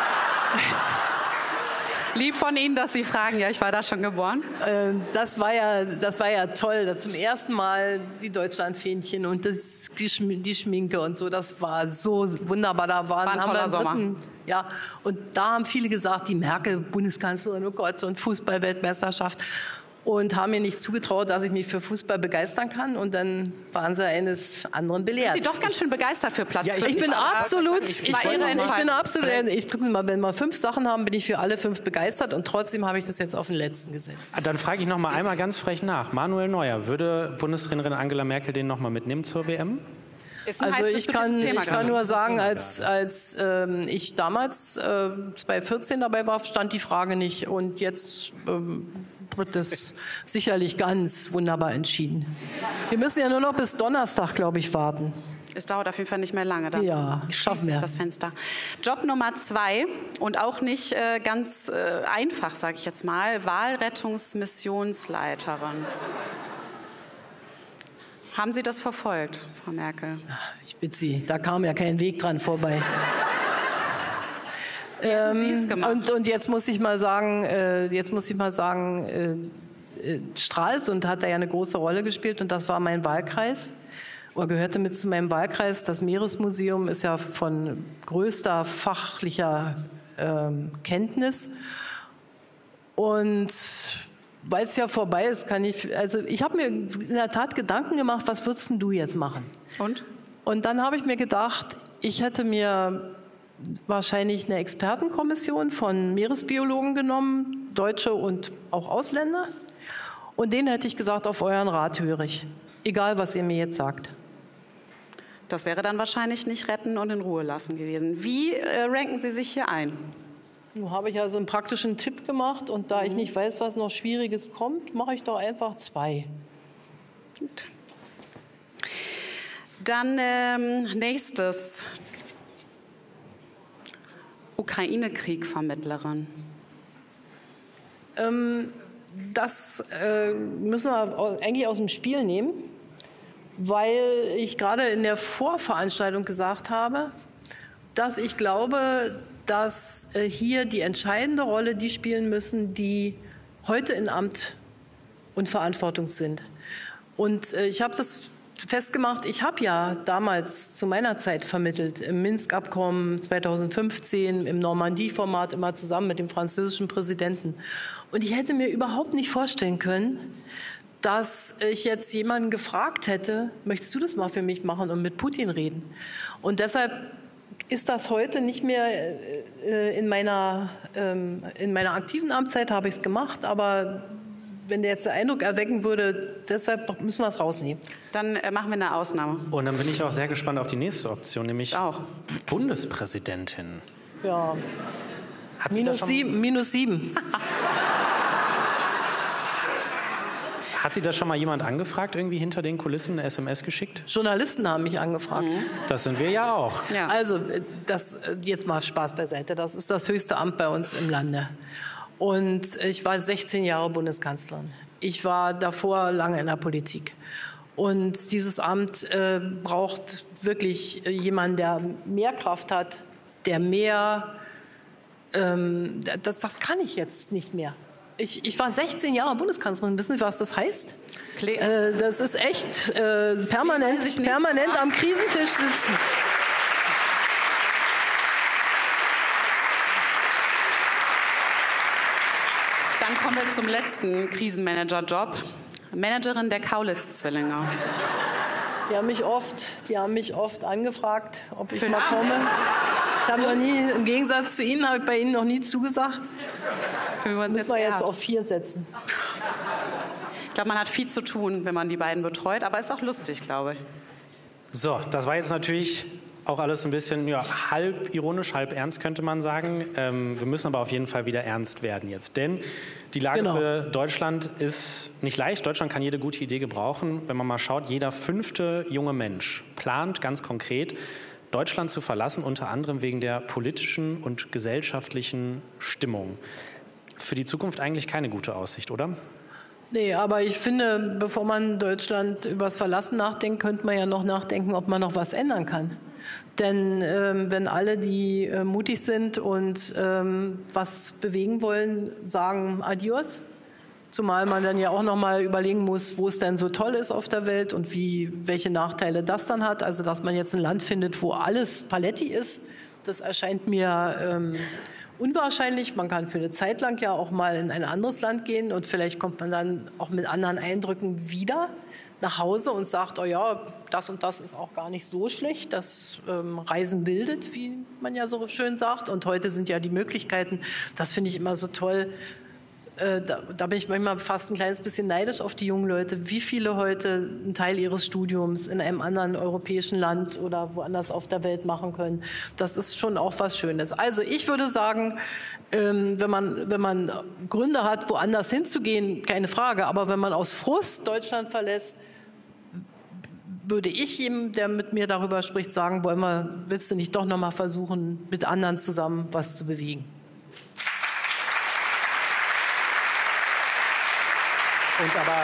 Lieb von Ihnen, dass Sie fragen. Ja, ich war da schon geboren. Ähm, Das war ja, das war ja toll. Da zum ersten Mal die Deutschlandfähnchen und das, die Schm- die Schminke und so. Das war so wunderbar. Da waren, War ein haben wir toller einen dritten, ja, und da haben viele gesagt, die Merkel, Bundeskanzlerin, oh Gott, und Fußball-Weltmeisterschaft. Und haben mir nicht zugetraut, dass ich mich für Fußball begeistern kann. Und dann waren sie eines anderen belehrt. Sie doch ganz schön begeistert für Platz Ja, ich, fünf. ich bin Aber absolut, das ich, war bin, Ihre ich bin Entscheidung. absolut, ich gucken Sie mal, wenn wir fünf Sachen haben, bin ich für alle fünf begeistert und trotzdem habe ich das jetzt auf den letzten gesetzt. dann frage ich noch mal einmal ganz frech nach. Manuel Neuer, würde Bundestrainerin Angela Merkel den noch mal mitnehmen zur W M? Ist ein Also heiß ich kann, diskutiertes Thema ich kann gerade. nur sagen, als, als ähm, ich damals äh, zweitausendvierzehn dabei war, stand die Frage nicht und jetzt ähm, wird das sicherlich ganz wunderbar entschieden. Wir müssen ja nur noch bis Donnerstag, glaube ich, warten. Es dauert auf jeden Fall nicht mehr lange. Dann Ja, schließt schaffen sich wir. das Fenster. Job Nummer zwei und auch nicht äh, ganz äh, einfach, sage ich jetzt mal, Wahlrettungsmissionsleiterin. Haben Sie das verfolgt, Frau Merkel? Ich bitte Sie, da kam ja kein Weg dran vorbei. Sie es Ähm, gemacht. und, und jetzt muss ich mal sagen, äh, jetzt muss ich mal sagen, äh, äh, Stralsund hat da ja eine große Rolle gespielt und das war mein Wahlkreis. Oder gehörte mit zu meinem Wahlkreis. Das Meeresmuseum ist ja von größter fachlicher ähm, Kenntnis. Und weil es ja vorbei ist, kann ich, also ich habe mir in der Tat Gedanken gemacht, was würdest denn du jetzt machen? Und? Und dann habe ich mir gedacht, ich hätte mir wahrscheinlich eine Expertenkommission von Meeresbiologen genommen, Deutsche und auch Ausländer. Und denen hätte ich gesagt, auf euren Rat höre ich. Egal, was ihr mir jetzt sagt. Das wäre dann wahrscheinlich nicht retten und in Ruhe lassen gewesen. Wie äh, ranken Sie sich hier ein? Nun habe ich also einen praktischen Tipp gemacht und da ich nicht weiß, was noch Schwieriges kommt, mache ich doch einfach zwei. Gut. Dann ähm, nächstes. Ukraine-Krieg-Vermittlerin. Ähm, das äh, müssen wir au- eigentlich aus dem Spiel nehmen, weil ich gerade in der Vorveranstaltung gesagt habe, dass ich glaube, dass äh, hier die entscheidende Rolle die spielen müssen, die heute in Amt und Verantwortung sind. Und äh, ich habe das festgemacht, ich habe ja damals zu meiner Zeit vermittelt, im Minsk-Abkommen zweitausendfünfzehn, im Normandie-Format, immer zusammen mit dem französischen Präsidenten. Und ich hätte mir überhaupt nicht vorstellen können, dass ich jetzt jemanden gefragt hätte, möchtest du das mal für mich machen und mit Putin reden? Und deshalb ist das heute nicht mehr äh, in meiner, ähm, in meiner aktiven Amtszeit, habe ich es gemacht, aber wenn der jetzt den Eindruck erwecken würde, deshalb müssen wir es rausnehmen. Dann äh, machen wir eine Ausnahme. Und dann bin ich auch sehr gespannt auf die nächste Option, nämlich Auch. Bundespräsidentin. Ja, Hat sie, da minus schon, sieben. Minus sieben. hat sie da schon mal jemand angefragt, irgendwie hinter den Kulissen eine S M S geschickt? Journalisten haben mich angefragt. Das sind wir ja auch. Ja. Also, das, jetzt mal Spaß beiseite. Das ist das höchste Amt bei uns im Lande. Und ich war sechzehn Jahre Bundeskanzlerin. Ich war davor lange in der Politik. Und dieses Amt äh, braucht wirklich jemanden, der mehr Kraft hat, der mehr, ähm, das, das kann ich jetzt nicht mehr. Ich, ich war sechzehn Jahre Bundeskanzlerin. Wissen Sie, was das heißt? Äh, das ist echt äh, permanent, permanent am Krisentisch sitzen. Dann kommen wir zum letzten Krisenmanager-Job. Managerin der Kaulitz-Zwillinge. Die haben mich oft, die haben mich oft angefragt, ob ich mal komme. Ich habe noch nie, im Gegensatz zu Ihnen, habe ich bei Ihnen noch nie zugesagt. Wir müssen wir jetzt auf vier setzen. Ich glaube, man hat viel zu tun, wenn man die beiden betreut, aber ist auch lustig, glaube ich. So, das war jetzt natürlich auch alles ein bisschen ja, halb ironisch, halb ernst, könnte man sagen. Ähm, wir müssen aber auf jeden Fall wieder ernst werden jetzt. Denn die Lage genau. für Deutschland ist nicht leicht. Deutschland kann jede gute Idee gebrauchen. Wenn man mal schaut, jeder fünfte junge Mensch plant ganz konkret, Deutschland zu verlassen, unter anderem wegen der politischen und gesellschaftlichen Stimmung. Für die Zukunft eigentlich keine gute Aussicht, oder? Nee, aber ich finde, bevor man Deutschland übers Verlassen nachdenkt, könnte man ja noch nachdenken, ob man noch was ändern kann. Denn ähm, wenn alle, die äh, mutig sind und ähm, was bewegen wollen, sagen Adios, zumal man dann ja auch noch mal überlegen muss, wo es denn so toll ist auf der Welt und wie, welche Nachteile das dann hat. Also dass man jetzt ein Land findet, wo alles Paletti ist, das erscheint mir ähm, unwahrscheinlich. Man kann für eine Zeit lang ja auch mal in ein anderes Land gehen und vielleicht kommt man dann auch mit anderen Eindrücken wieder nach Hause und sagt, oh ja, das und das ist auch gar nicht so schlecht, das ähm, Reisen bildet, wie man ja so schön sagt. Und heute sind ja die Möglichkeiten, das finde ich immer so toll. Äh, da, da bin ich manchmal fast ein kleines bisschen neidisch auf die jungen Leute, wie viele heute einen Teil ihres Studiums in einem anderen europäischen Land oder woanders auf der Welt machen können. Das ist schon auch was Schönes. Also ich würde sagen, ähm, wenn man, wenn man Gründe hat, woanders hinzugehen, keine Frage, aber wenn man aus Frust Deutschland verlässt, würde ich jedem, der mit mir darüber spricht, sagen, wollen wir, willst du nicht doch noch mal versuchen, mit anderen zusammen was zu bewegen? Und aber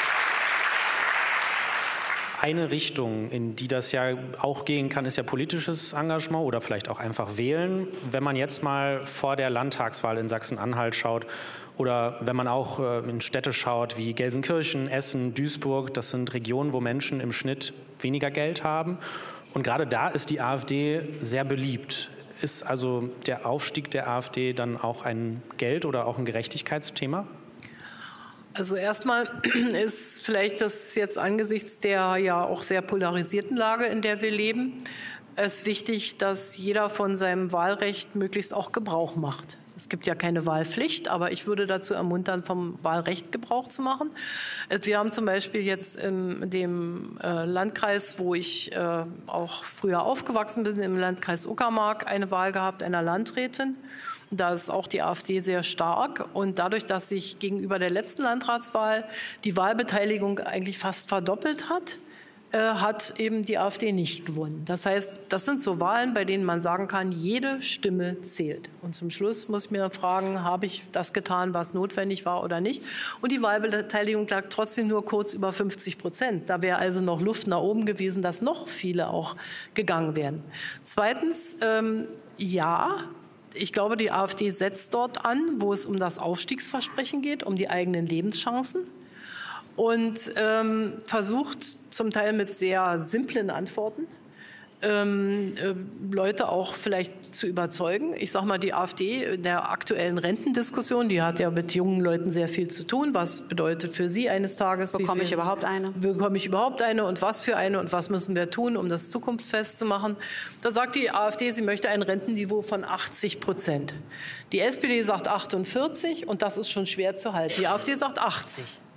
eine Richtung, in die das ja auch gehen kann, ist ja politisches Engagement oder vielleicht auch einfach wählen. Wenn man jetzt mal vor der Landtagswahl in Sachsen-Anhalt schaut oder wenn man auch in Städte schaut wie Gelsenkirchen, Essen, Duisburg, das sind Regionen, wo Menschen im Schnitt weniger Geld haben. Und gerade da ist die AfD sehr beliebt. Ist also der Aufstieg der AfD dann auch ein Geld- oder auch ein Gerechtigkeitsthema? Also erstmal ist vielleicht das jetzt angesichts der ja auch sehr polarisierten Lage, in der wir leben, es wichtig, dass jeder von seinem Wahlrecht möglichst auch Gebrauch macht. Es gibt ja keine Wahlpflicht, aber ich würde dazu ermuntern, vom Wahlrecht Gebrauch zu machen. Wir haben zum Beispiel jetzt in dem Landkreis, wo ich auch früher aufgewachsen bin, im Landkreis Uckermark, eine Wahl gehabt einer Landrätin. Da ist auch die AfD sehr stark. Und dadurch, dass sich gegenüber der letzten Landratswahl die Wahlbeteiligung eigentlich fast verdoppelt hat, äh, hat eben die AfD nicht gewonnen. Das heißt, das sind so Wahlen, bei denen man sagen kann, jede Stimme zählt. Und zum Schluss muss ich mir fragen, habe ich das getan, was notwendig war oder nicht? Und die Wahlbeteiligung lag trotzdem nur kurz über fünfzig Prozent. Da wäre also noch Luft nach oben gewesen, dass noch viele auch gegangen wären. Zweitens, ähm, ja, ich glaube, die AfD setzt dort an, wo es um das Aufstiegsversprechen geht, um die eigenen Lebenschancen und ähm, versucht zum Teil mit sehr simplen Antworten ähm, äh, Leute auch vielleicht zu überzeugen. Ich sage mal, die AfD in der aktuellen Rentendiskussion, die hat ja mit jungen Leuten sehr viel zu tun. Was bedeutet für Sie eines Tages? Bekomme ich überhaupt eine? Bekomme ich überhaupt eine und was für eine und was müssen wir tun, um das zukunftsfest zu machen? Da sagt die AfD, sie möchte ein Rentenniveau von achtzig Prozent. Die S P D sagt achtundvierzig und das ist schon schwer zu halten. Die AfD sagt achtzig.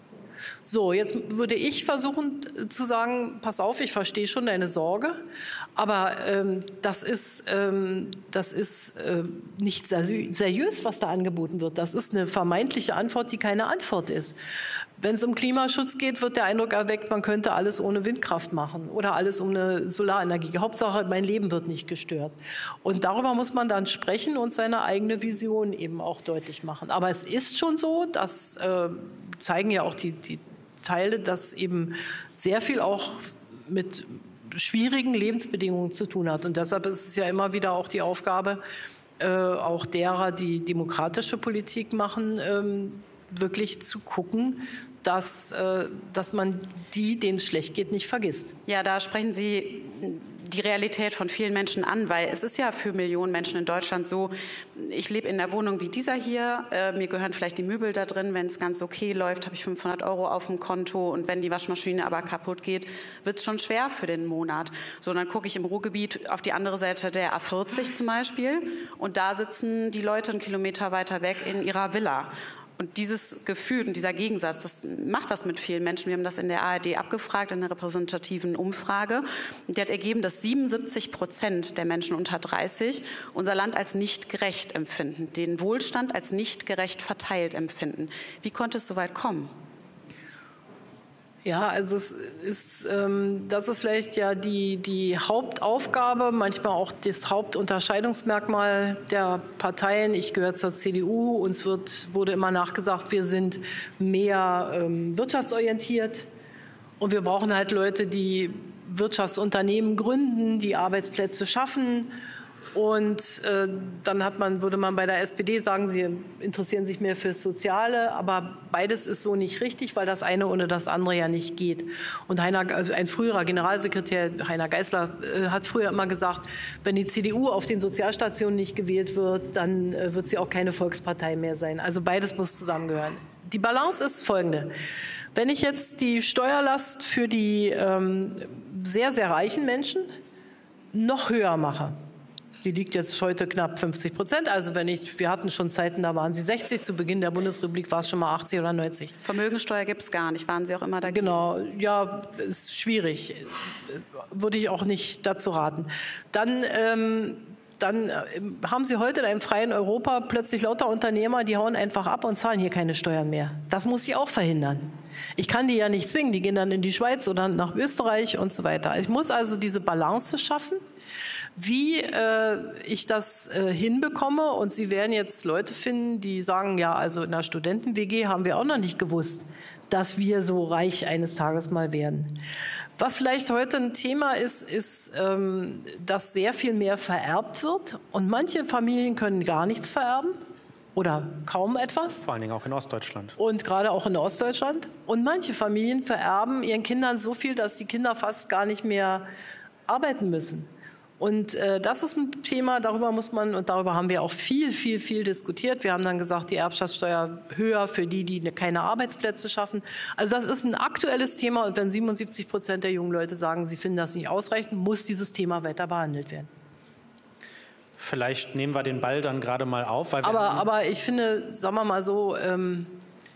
So, jetzt würde ich versuchen zu sagen, pass auf, ich verstehe schon deine Sorge, aber ähm, das ist, ähm, das ist äh, nicht seriös, was da angeboten wird. Das ist eine vermeintliche Antwort, die keine Antwort ist. Wenn es um Klimaschutz geht, wird der Eindruck erweckt, man könnte alles ohne Windkraft machen oder alles um eine Solarenergie. Hauptsache, mein Leben wird nicht gestört. Und darüber muss man dann sprechen und seine eigene Vision eben auch deutlich machen. Aber es ist schon so, das äh, zeigen ja auch die, die Teile, dass eben sehr viel auch mit schwierigen Lebensbedingungen zu tun hat. Und deshalb ist es ja immer wieder auch die Aufgabe, äh, auch derer, die demokratische Politik machen, ähm, wirklich zu gucken, dass, äh, dass man die, denen es schlecht geht, nicht vergisst. Ja, da sprechen Sie die Realität von vielen Menschen an, weil es ist ja für Millionen Menschen in Deutschland so, ich lebe in einer Wohnung wie dieser hier, äh, mir gehören vielleicht die Möbel da drin, wenn es ganz okay läuft, habe ich fünfhundert Euro auf dem Konto und wenn die Waschmaschine aber kaputt geht, wird es schon schwer für den Monat. So, dann gucke ich im Ruhrgebiet auf die andere Seite der A vierzig zum Beispiel und da sitzen die Leute einen Kilometer weiter weg in ihrer Villa. Und dieses Gefühl und dieser Gegensatz, das macht was mit vielen Menschen. Wir haben das in der A R D abgefragt, in einer repräsentativen Umfrage. Und die hat ergeben, dass siebenundsiebzig Prozent der Menschen unter dreißig unser Land als nicht gerecht empfinden, den Wohlstand als nicht gerecht verteilt empfinden. Wie konnte es so weit kommen? Ja, also es ist, ähm, das ist vielleicht ja die, die Hauptaufgabe, manchmal auch das Hauptunterscheidungsmerkmal der Parteien. Ich gehöre zur C D U, uns wird, wurde immer nachgesagt, wir sind mehr ähm, wirtschaftsorientiert und wir brauchen halt Leute, die Wirtschaftsunternehmen gründen, die Arbeitsplätze schaffen. Und äh, dann hat man, würde man bei der S P D sagen, sie interessieren sich mehr fürs Soziale, aber beides ist so nicht richtig, weil das eine ohne das andere ja nicht geht. Und Heiner, also ein früherer Generalsekretär, Heiner Geißler, äh, hat früher immer gesagt, wenn die C D U auf den Sozialstationen nicht gewählt wird, dann äh, wird sie auch keine Volkspartei mehr sein. Also beides muss zusammengehören. Die Balance ist folgende. Wenn ich jetzt die Steuerlast für die ähm, sehr, sehr reichen Menschen noch höher mache, die liegt jetzt heute knapp fünfzig Prozent. Also wenn ich, wir hatten schon Zeiten, da waren sie sechzig. Zu Beginn der Bundesrepublik war es schon mal achtzig oder neunzig. Vermögensteuer gibt es gar nicht. Waren Sie auch immer dagegen? Genau, ja, ist schwierig. Würde ich auch nicht dazu raten. Dann, ähm, dann haben Sie heute in einem freien Europa plötzlich lauter Unternehmer, die hauen einfach ab und zahlen hier keine Steuern mehr. Das muss ich auch verhindern. Ich kann die ja nicht zwingen. Die gehen dann in die Schweiz oder nach Österreich und so weiter. Ich muss also diese Balance schaffen. Wie äh, ich das äh, hinbekomme, und Sie werden jetzt Leute finden, die sagen, ja, also in der Studenten-W G haben wir auch noch nicht gewusst, dass wir so reich eines Tages mal werden. Was vielleicht heute ein Thema ist, ist, ähm, dass sehr viel mehr vererbt wird und manche Familien können gar nichts vererben oder kaum etwas. Vor allen Dingen auch in Ostdeutschland. Und gerade auch in Ostdeutschland. Und manche Familien vererben ihren Kindern so viel, dass die Kinder fast gar nicht mehr arbeiten müssen. Und äh, das ist ein Thema, darüber muss man, und darüber haben wir auch viel, viel, viel diskutiert. Wir haben dann gesagt, die Erbschaftssteuer höher für die, die keine Arbeitsplätze schaffen. Also das ist ein aktuelles Thema. Und wenn siebenundsiebzig Prozent der jungen Leute sagen, sie finden das nicht ausreichend, muss dieses Thema weiter behandelt werden. Vielleicht nehmen wir den Ball dann gerade mal auf. Weil wir aber, aber ich finde, sagen wir mal so, ähm,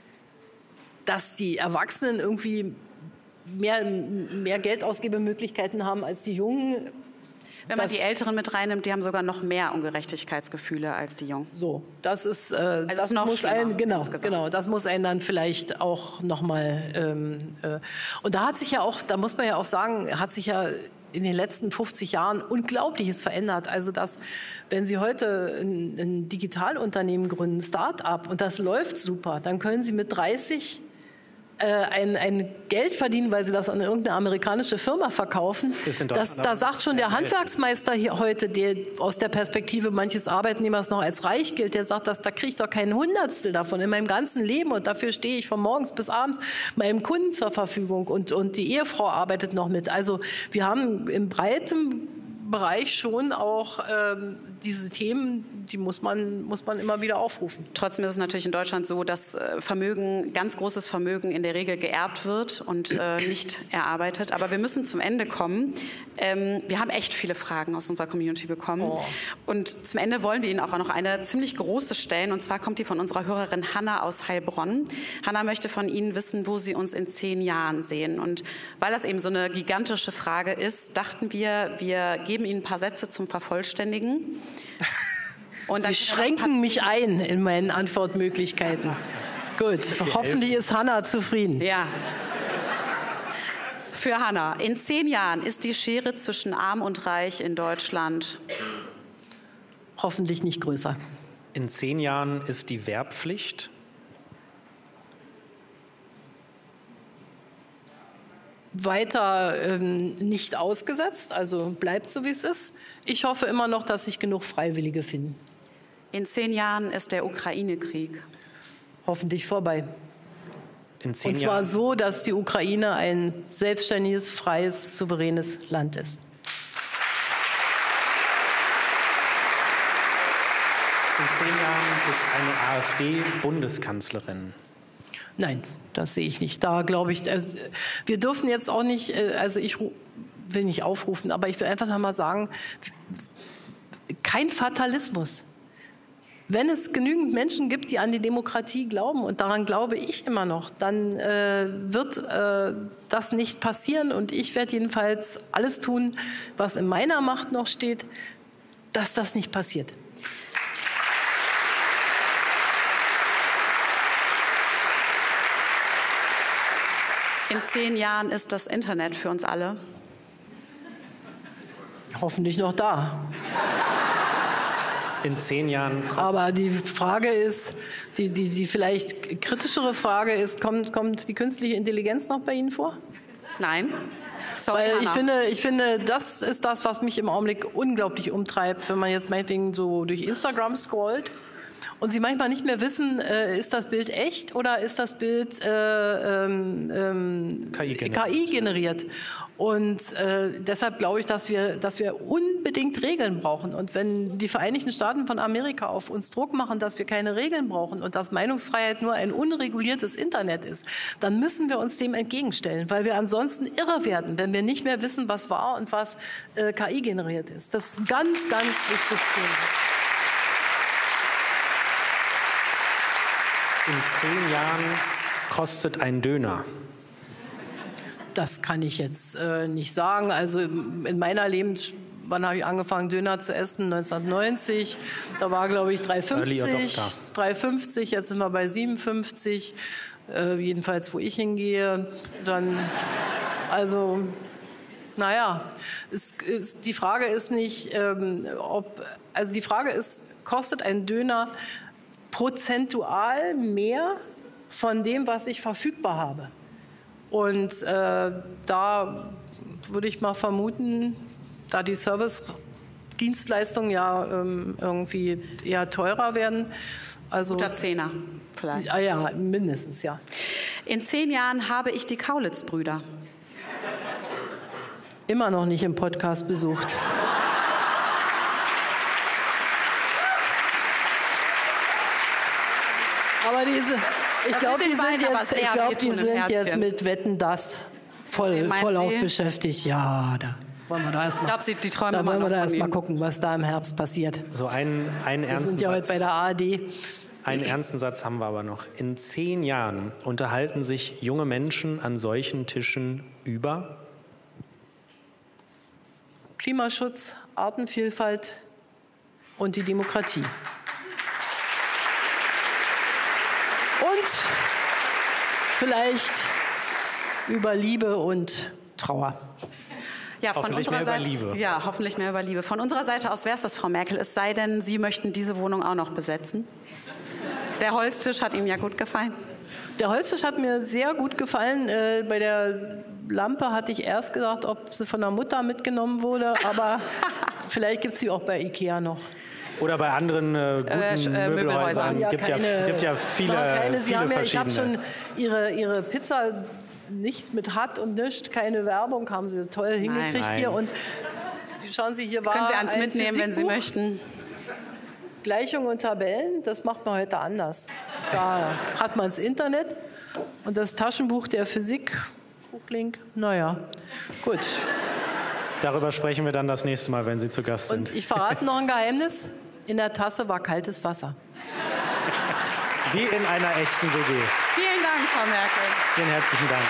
dass die Erwachsenen irgendwie mehr, mehr Geldausgebemöglichkeiten haben als die Jungen. Wenn man die Älteren mit reinnimmt, die haben sogar noch mehr Ungerechtigkeitsgefühle als die Jungen. So, das ist, äh, also das ist noch muss ein, genau, insgesamt. genau, das muss einen dann vielleicht auch noch mal. Ähm, äh, und da hat sich ja auch, da muss man ja auch sagen, hat sich ja in den letzten fünfzig Jahren Unglaubliches verändert. Also dass, wenn Sie heute ein, ein Digitalunternehmen gründen, ein Start-up, und das läuft super, dann können Sie mit dreißig Ein, ein Geld verdienen, weil sie das an irgendeine amerikanische Firma verkaufen. Das, da sagt schon der Handwerksmeister hier heute, der aus der Perspektive manches Arbeitnehmers noch als reich gilt, der sagt, dass, da kriege ich doch kein Hundertstel davon in meinem ganzen Leben und dafür stehe ich von morgens bis abends meinem Kunden zur Verfügung und, und die Ehefrau arbeitet noch mit. Also wir haben im breiten Bereich schon auch ähm, diese Themen, die muss man, muss man immer wieder aufrufen. Trotzdem ist es natürlich in Deutschland so, dass Vermögen, ganz großes Vermögen in der Regel geerbt wird und äh, nicht erarbeitet. Aber wir müssen zum Ende kommen. Ähm, wir haben echt viele Fragen aus unserer Community bekommen. Oh. Und zum Ende wollen wir Ihnen auch noch eine ziemlich große stellen. Und zwar kommt die von unserer Hörerin Hanna aus Heilbronn. Hanna möchte von Ihnen wissen, wo Sie uns in zehn Jahren sehen. Und weil das eben so eine gigantische Frage ist, dachten wir, wir geben Ihnen ein paar Sätze zum Vervollständigen. Und Sie schränken mich ein in meinen Antwortmöglichkeiten. Gut, hoffentlich ist Hanna zufrieden. Ja. Für Hanna, in zehn Jahren ist die Schere zwischen Arm und Reich in Deutschland hoffentlich nicht größer. In zehn Jahren ist die Wehrpflicht weiter ähm, nicht ausgesetzt, also bleibt so, wie es ist. Ich hoffe immer noch, dass sich genug Freiwillige finden. In zehn Jahren ist der Ukraine-Krieg hoffentlich vorbei. In zehn Und zwar Jahren so, dass die Ukraine ein selbstständiges, freies, souveränes Land ist. In zehn Jahren ist eine AfD-Bundeskanzlerin. Nein, das sehe ich nicht. Da glaube ich, also, wir dürfen jetzt auch nicht, also ich will nicht aufrufen, aber ich will einfach noch mal sagen, kein Fatalismus. Wenn es genügend Menschen gibt, die an die Demokratie glauben, und daran glaube ich immer noch, dann äh, wird äh, das nicht passieren. Und ich werde jedenfalls alles tun, was in meiner Macht noch steht, dass das nicht passiert. In zehn Jahren ist das Internet für uns alle hoffentlich noch da. In zehn Jahren. Aber die Frage ist, die, die, die vielleicht kritischere Frage ist, kommt, kommt die künstliche Intelligenz noch bei Ihnen vor? Nein. Sorry, Weil ich Hanna. finde, ich finde, das ist das, was mich im Augenblick unglaublich umtreibt, wenn man jetzt meinetwegen so durch Instagram scrollt und Sie manchmal nicht mehr wissen, äh, ist das Bild echt oder ist das Bild äh, ähm, ähm, K I generiert. K I generiert. Und äh, deshalb glaube ich, dass wir, dass wir unbedingt Regeln brauchen. Und wenn die Vereinigten Staaten von Amerika auf uns Druck machen, dass wir keine Regeln brauchen und dass Meinungsfreiheit nur ein unreguliertes Internet ist, dann müssen wir uns dem entgegenstellen, weil wir ansonsten irre werden, wenn wir nicht mehr wissen, was wahr und was äh, K I generiert ist. Das ist ein ganz, ganz wichtiges Thema. In zehn Jahren kostet ein Döner. Das kann ich jetzt äh, nicht sagen. Also in meiner Lebens... Wann habe ich angefangen, Döner zu essen? neunzehnhundertneunzig. Da war, glaube ich, drei fünfzig. drei fünfzig, jetzt sind wir bei siebenundfünfzig. Äh, jedenfalls, wo ich hingehe. Dann, also, naja, es, es, die Frage ist nicht, ähm, ob... Also die Frage ist, kostet ein Döner prozentual mehr von dem, was ich verfügbar habe? Und äh, da würde ich mal vermuten, da die Service-Dienstleistungen ja ähm, irgendwie eher teurer werden. Also, guter Zehner vielleicht. Ah ja, mindestens, ja. In zehn Jahren habe ich die Kaulitz-Brüder. Immer noch nicht im Podcast besucht. Aber diese, ich glaube, die sind jetzt, ich glaub, die sind jetzt mit Wetten, das voll, voll auf beschäftigt. Ja, da wollen wir da erstmal da wollen wir da erst mal gucken, was da im Herbst passiert. So einen, einen wir ernsten sind ja Satz. heute bei der A R D. Einen ernsten Satz haben wir aber noch. In zehn Jahren unterhalten sich junge Menschen an solchen Tischen über Klimaschutz, Artenvielfalt und die Demokratie. Und vielleicht über Liebe und Trauer. Ja, von hoffentlich unserer mehr Seite, über Liebe. Ja, hoffentlich mehr über Liebe. Von unserer Seite aus wäre es das, Frau Merkel. Es sei denn, Sie möchten diese Wohnung auch noch besetzen. Der Holztisch hat Ihnen ja gut gefallen. Der Holztisch hat mir sehr gut gefallen. Äh, bei der Lampe hatte ich erst gedacht, ob sie von der Mutter mitgenommen wurde, aber vielleicht gibt es sie auch bei Ikea noch. Oder bei anderen äh, guten äh, äh, Möbelhäusern. Ja, gibt, keine, ja, gibt ja viele, keine, viele haben ja, verschiedene. Ich habe schon ihre, ihre Pizza, nichts mit hat und nichts, keine Werbung, haben sie toll hingekriegt. Nein. Hier. Und schauen Sie, hier war Können Sie eins ein mitnehmen, Physikbuch. Wenn Sie möchten. Gleichungen und Tabellen, das macht man heute anders. Da hat man das Internet und das Taschenbuch der Physik. Buchlink, naja, gut. Darüber sprechen wir dann das nächste Mal, wenn Sie zu Gast sind. Und ich verrate noch ein Geheimnis. In der Tasse war kaltes Wasser. Wie in einer echten W G. Vielen Dank, Frau Merkel. Vielen herzlichen Dank.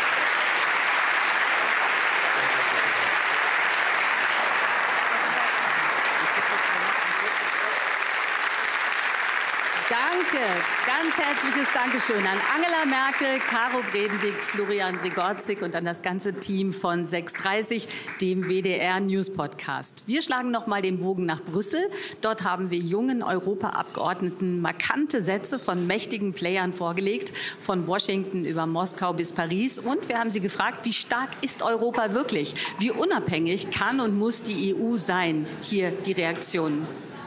Danke, ganz herzliches Dankeschön an Angela Merkel, Caro Bredendig, Florian Gregorczyk und an das ganze Team von sechs dreißig, dem W D R News Podcast. Wir schlagen noch mal den Bogen nach Brüssel. Dort haben wir jungen Europaabgeordneten markante Sätze von mächtigen Playern vorgelegt, von Washington über Moskau bis Paris. Und wir haben sie gefragt, wie stark ist Europa wirklich? Wie unabhängig kann und muss die E U sein? Hier die Reaktionen.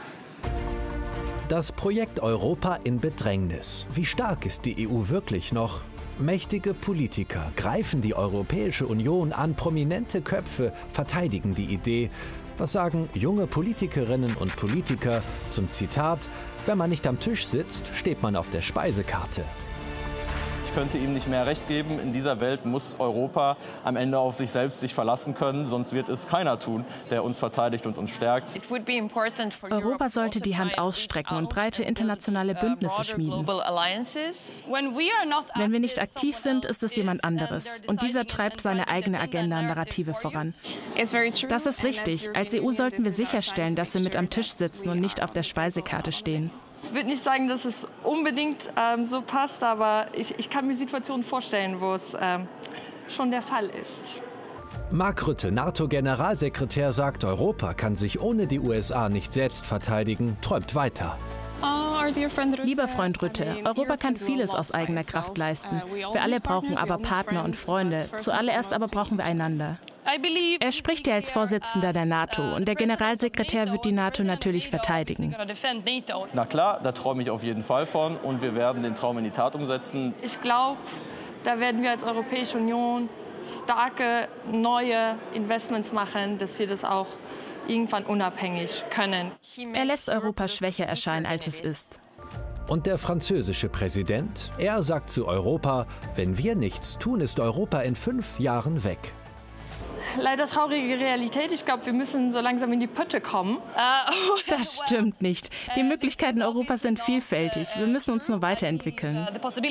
Das Projekt Europa in Bedrängnis. Wie stark ist die E U wirklich noch? Mächtige Politiker greifen die Europäische Union an, prominente Köpfe verteidigen die Idee. Was sagen junge Politikerinnen und Politiker zum Zitat: Wenn man nicht am Tisch sitzt, steht man auf der Speisekarte. Ich könnte ihm nicht mehr Recht geben. In dieser Welt muss Europa am Ende auf sich selbst sich verlassen können, sonst wird es keiner tun, der uns verteidigt und uns stärkt. Europa sollte die Hand ausstrecken und breite internationale Bündnisse schmieden. Wenn wir nicht aktiv sind, ist es jemand anderes. Und dieser treibt seine eigene Agenda, Narrative voran. Das ist richtig. Als E U sollten wir sicherstellen, dass wir mit am Tisch sitzen und nicht auf der Speisekarte stehen. Ich würde nicht sagen, dass es unbedingt ähm, so passt, aber ich, ich kann mir Situationen vorstellen, wo es ähm, schon der Fall ist. Mark Rutte, NATO-Generalsekretär, sagt, Europa kann sich ohne die U S A nicht selbst verteidigen, träumt weiter. Lieber Freund Rutte, Europa kann vieles aus eigener Kraft leisten. Wir alle brauchen aber Partner und Freunde. Zuallererst aber brauchen wir einander. Er spricht ja als Vorsitzender der NATO und der Generalsekretär wird die NATO natürlich verteidigen. Na klar, da träume ich auf jeden Fall von und wir werden den Traum in die Tat umsetzen. Ich glaube, da werden wir als Europäische Union starke neue Investments machen, dass wir das auch irgendwann unabhängig können. Er lässt Europa schwächer erscheinen, als es ist. Und der französische Präsident, er sagt zu Europa, wenn wir nichts tun, ist Europa in fünf Jahren weg. Leider traurige Realität. Ich glaube, wir müssen so langsam in die Pötte kommen. Das stimmt nicht. Die Möglichkeiten Europas sind vielfältig. Wir müssen uns nur weiterentwickeln.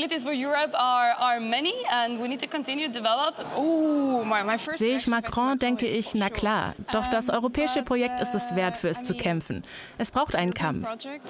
Sehe ich Macron, denke ich, na klar. Doch das europäische Projekt ist es wert, für es zu kämpfen. Es braucht einen Kampf.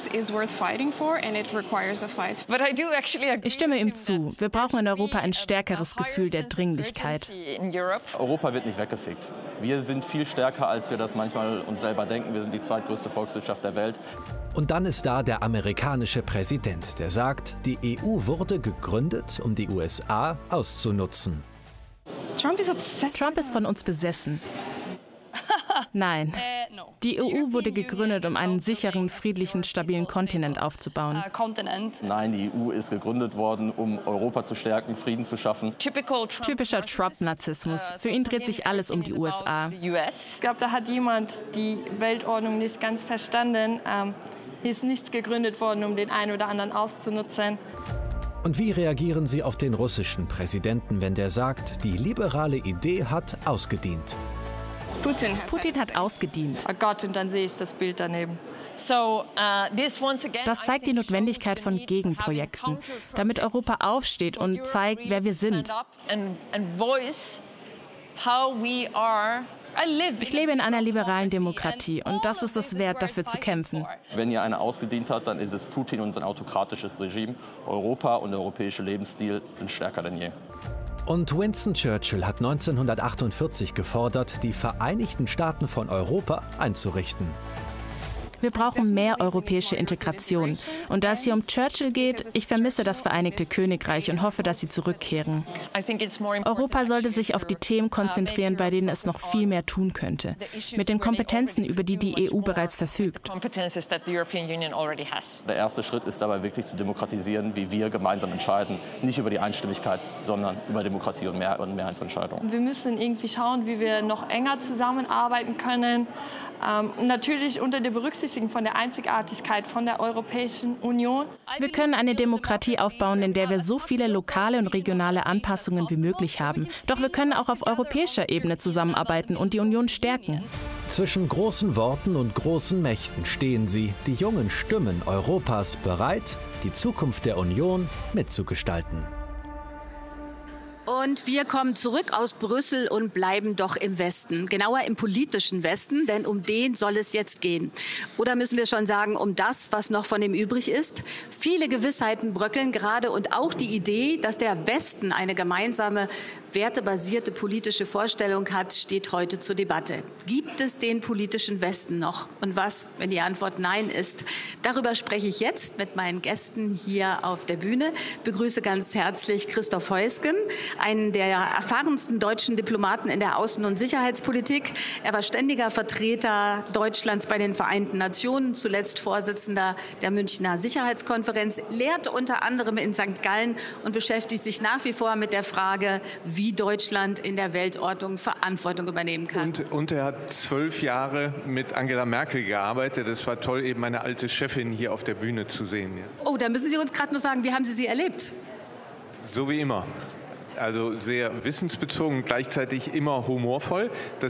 Ich stimme ihm zu. Wir brauchen in Europa ein stärkeres Gefühl der Dringlichkeit. Europa wird nicht weggefegt. Wir sind viel stärker, als wir das manchmal uns selber denken. Wir sind die zweitgrößte Volkswirtschaft der Welt. Und dann ist da der amerikanische Präsident, der sagt, die E U wurde gegründet, um die U S A auszunutzen. Trump ist von uns besessen. Nein. Die E U wurde gegründet, um einen sicheren, friedlichen, stabilen Kontinent aufzubauen. Nein, die E U ist gegründet worden, um Europa zu stärken, Frieden zu schaffen. Typischer Trump-Narzissmus. Für ihn dreht sich alles um die U S A. Ich glaube, da hat jemand die Weltordnung nicht ganz verstanden. Ähm, hier ist nichts gegründet worden, um den einen oder anderen auszunutzen. Und wie reagieren Sie auf den russischen Präsidenten, wenn der sagt, die liberale Idee hat ausgedient? Putin, Putin hat ausgedient. Oh Gott, und dann sehe ich das Bild daneben. Das zeigt die Notwendigkeit von Gegenprojekten, damit Europa aufsteht und zeigt, wer wir sind. Ich lebe in einer liberalen Demokratie und das ist es wert, dafür zu kämpfen. Wenn hier einer ausgedient hat, dann ist es Putin und sein autokratisches Regime. Europa und der europäische Lebensstil sind stärker denn je. Und Winston Churchill hat neunzehnhundertachtundvierzig gefordert, die Vereinigten Staaten von Europa einzurichten. Wir brauchen mehr europäische Integration. Und da es hier um Churchill geht, ich vermisse das Vereinigte Königreich und hoffe, dass sie zurückkehren. Europa sollte sich auf die Themen konzentrieren, bei denen es noch viel mehr tun könnte. Mit den Kompetenzen, über die die E U bereits verfügt. Der erste Schritt ist dabei wirklich zu demokratisieren, wie wir gemeinsam entscheiden. Nicht über die Einstimmigkeit, sondern über Demokratie und, Mehr und Mehrheitsentscheidung. Wir müssen irgendwie schauen, wie wir noch enger zusammenarbeiten können. Ähm, natürlich unter der Berücksichtigung Verwirklichung von der Einzigartigkeit von der Europäischen Union. Wir können eine Demokratie aufbauen, in der wir so viele lokale und regionale Anpassungen wie möglich haben. Doch wir können auch auf europäischer Ebene zusammenarbeiten und die Union stärken. Zwischen großen Worten und großen Mächten stehen sie, die jungen Stimmen Europas, bereit, die Zukunft der Union mitzugestalten. Und wir kommen zurück aus Brüssel und bleiben doch im Westen, genauer im politischen Westen, denn um den soll es jetzt gehen. Oder müssen wir schon sagen, um das, was noch von ihm übrig ist? Viele Gewissheiten bröckeln gerade und auch die Idee, dass der Westen eine gemeinsame, wertebasierte politische Vorstellung hat, steht heute zur Debatte. Gibt es den politischen Westen noch? Und was, wenn die Antwort Nein ist? Darüber spreche ich jetzt mit meinen Gästen hier auf der Bühne. Ich begrüße ganz herzlich Christoph Heusgen, einen der erfahrensten deutschen Diplomaten in der Außen- und Sicherheitspolitik. Er war ständiger Vertreter Deutschlands bei den Vereinten Nationen, zuletzt Vorsitzender der Münchner Sicherheitskonferenz, lehrt unter anderem in Sankt Gallen und beschäftigt sich nach wie vor mit der Frage, wie Deutschland in der Weltordnung Verantwortung übernehmen kann. Und, und er hat zwölf Jahre mit Angela Merkel gearbeitet. Es war toll, eben meine alte Chefin hier auf der Bühne zu sehen. Ja. Oh, da müssen Sie uns gerade nur sagen, wie haben Sie sie erlebt? So wie immer. Also sehr wissensbezogen und gleichzeitig immer humorvoll. Das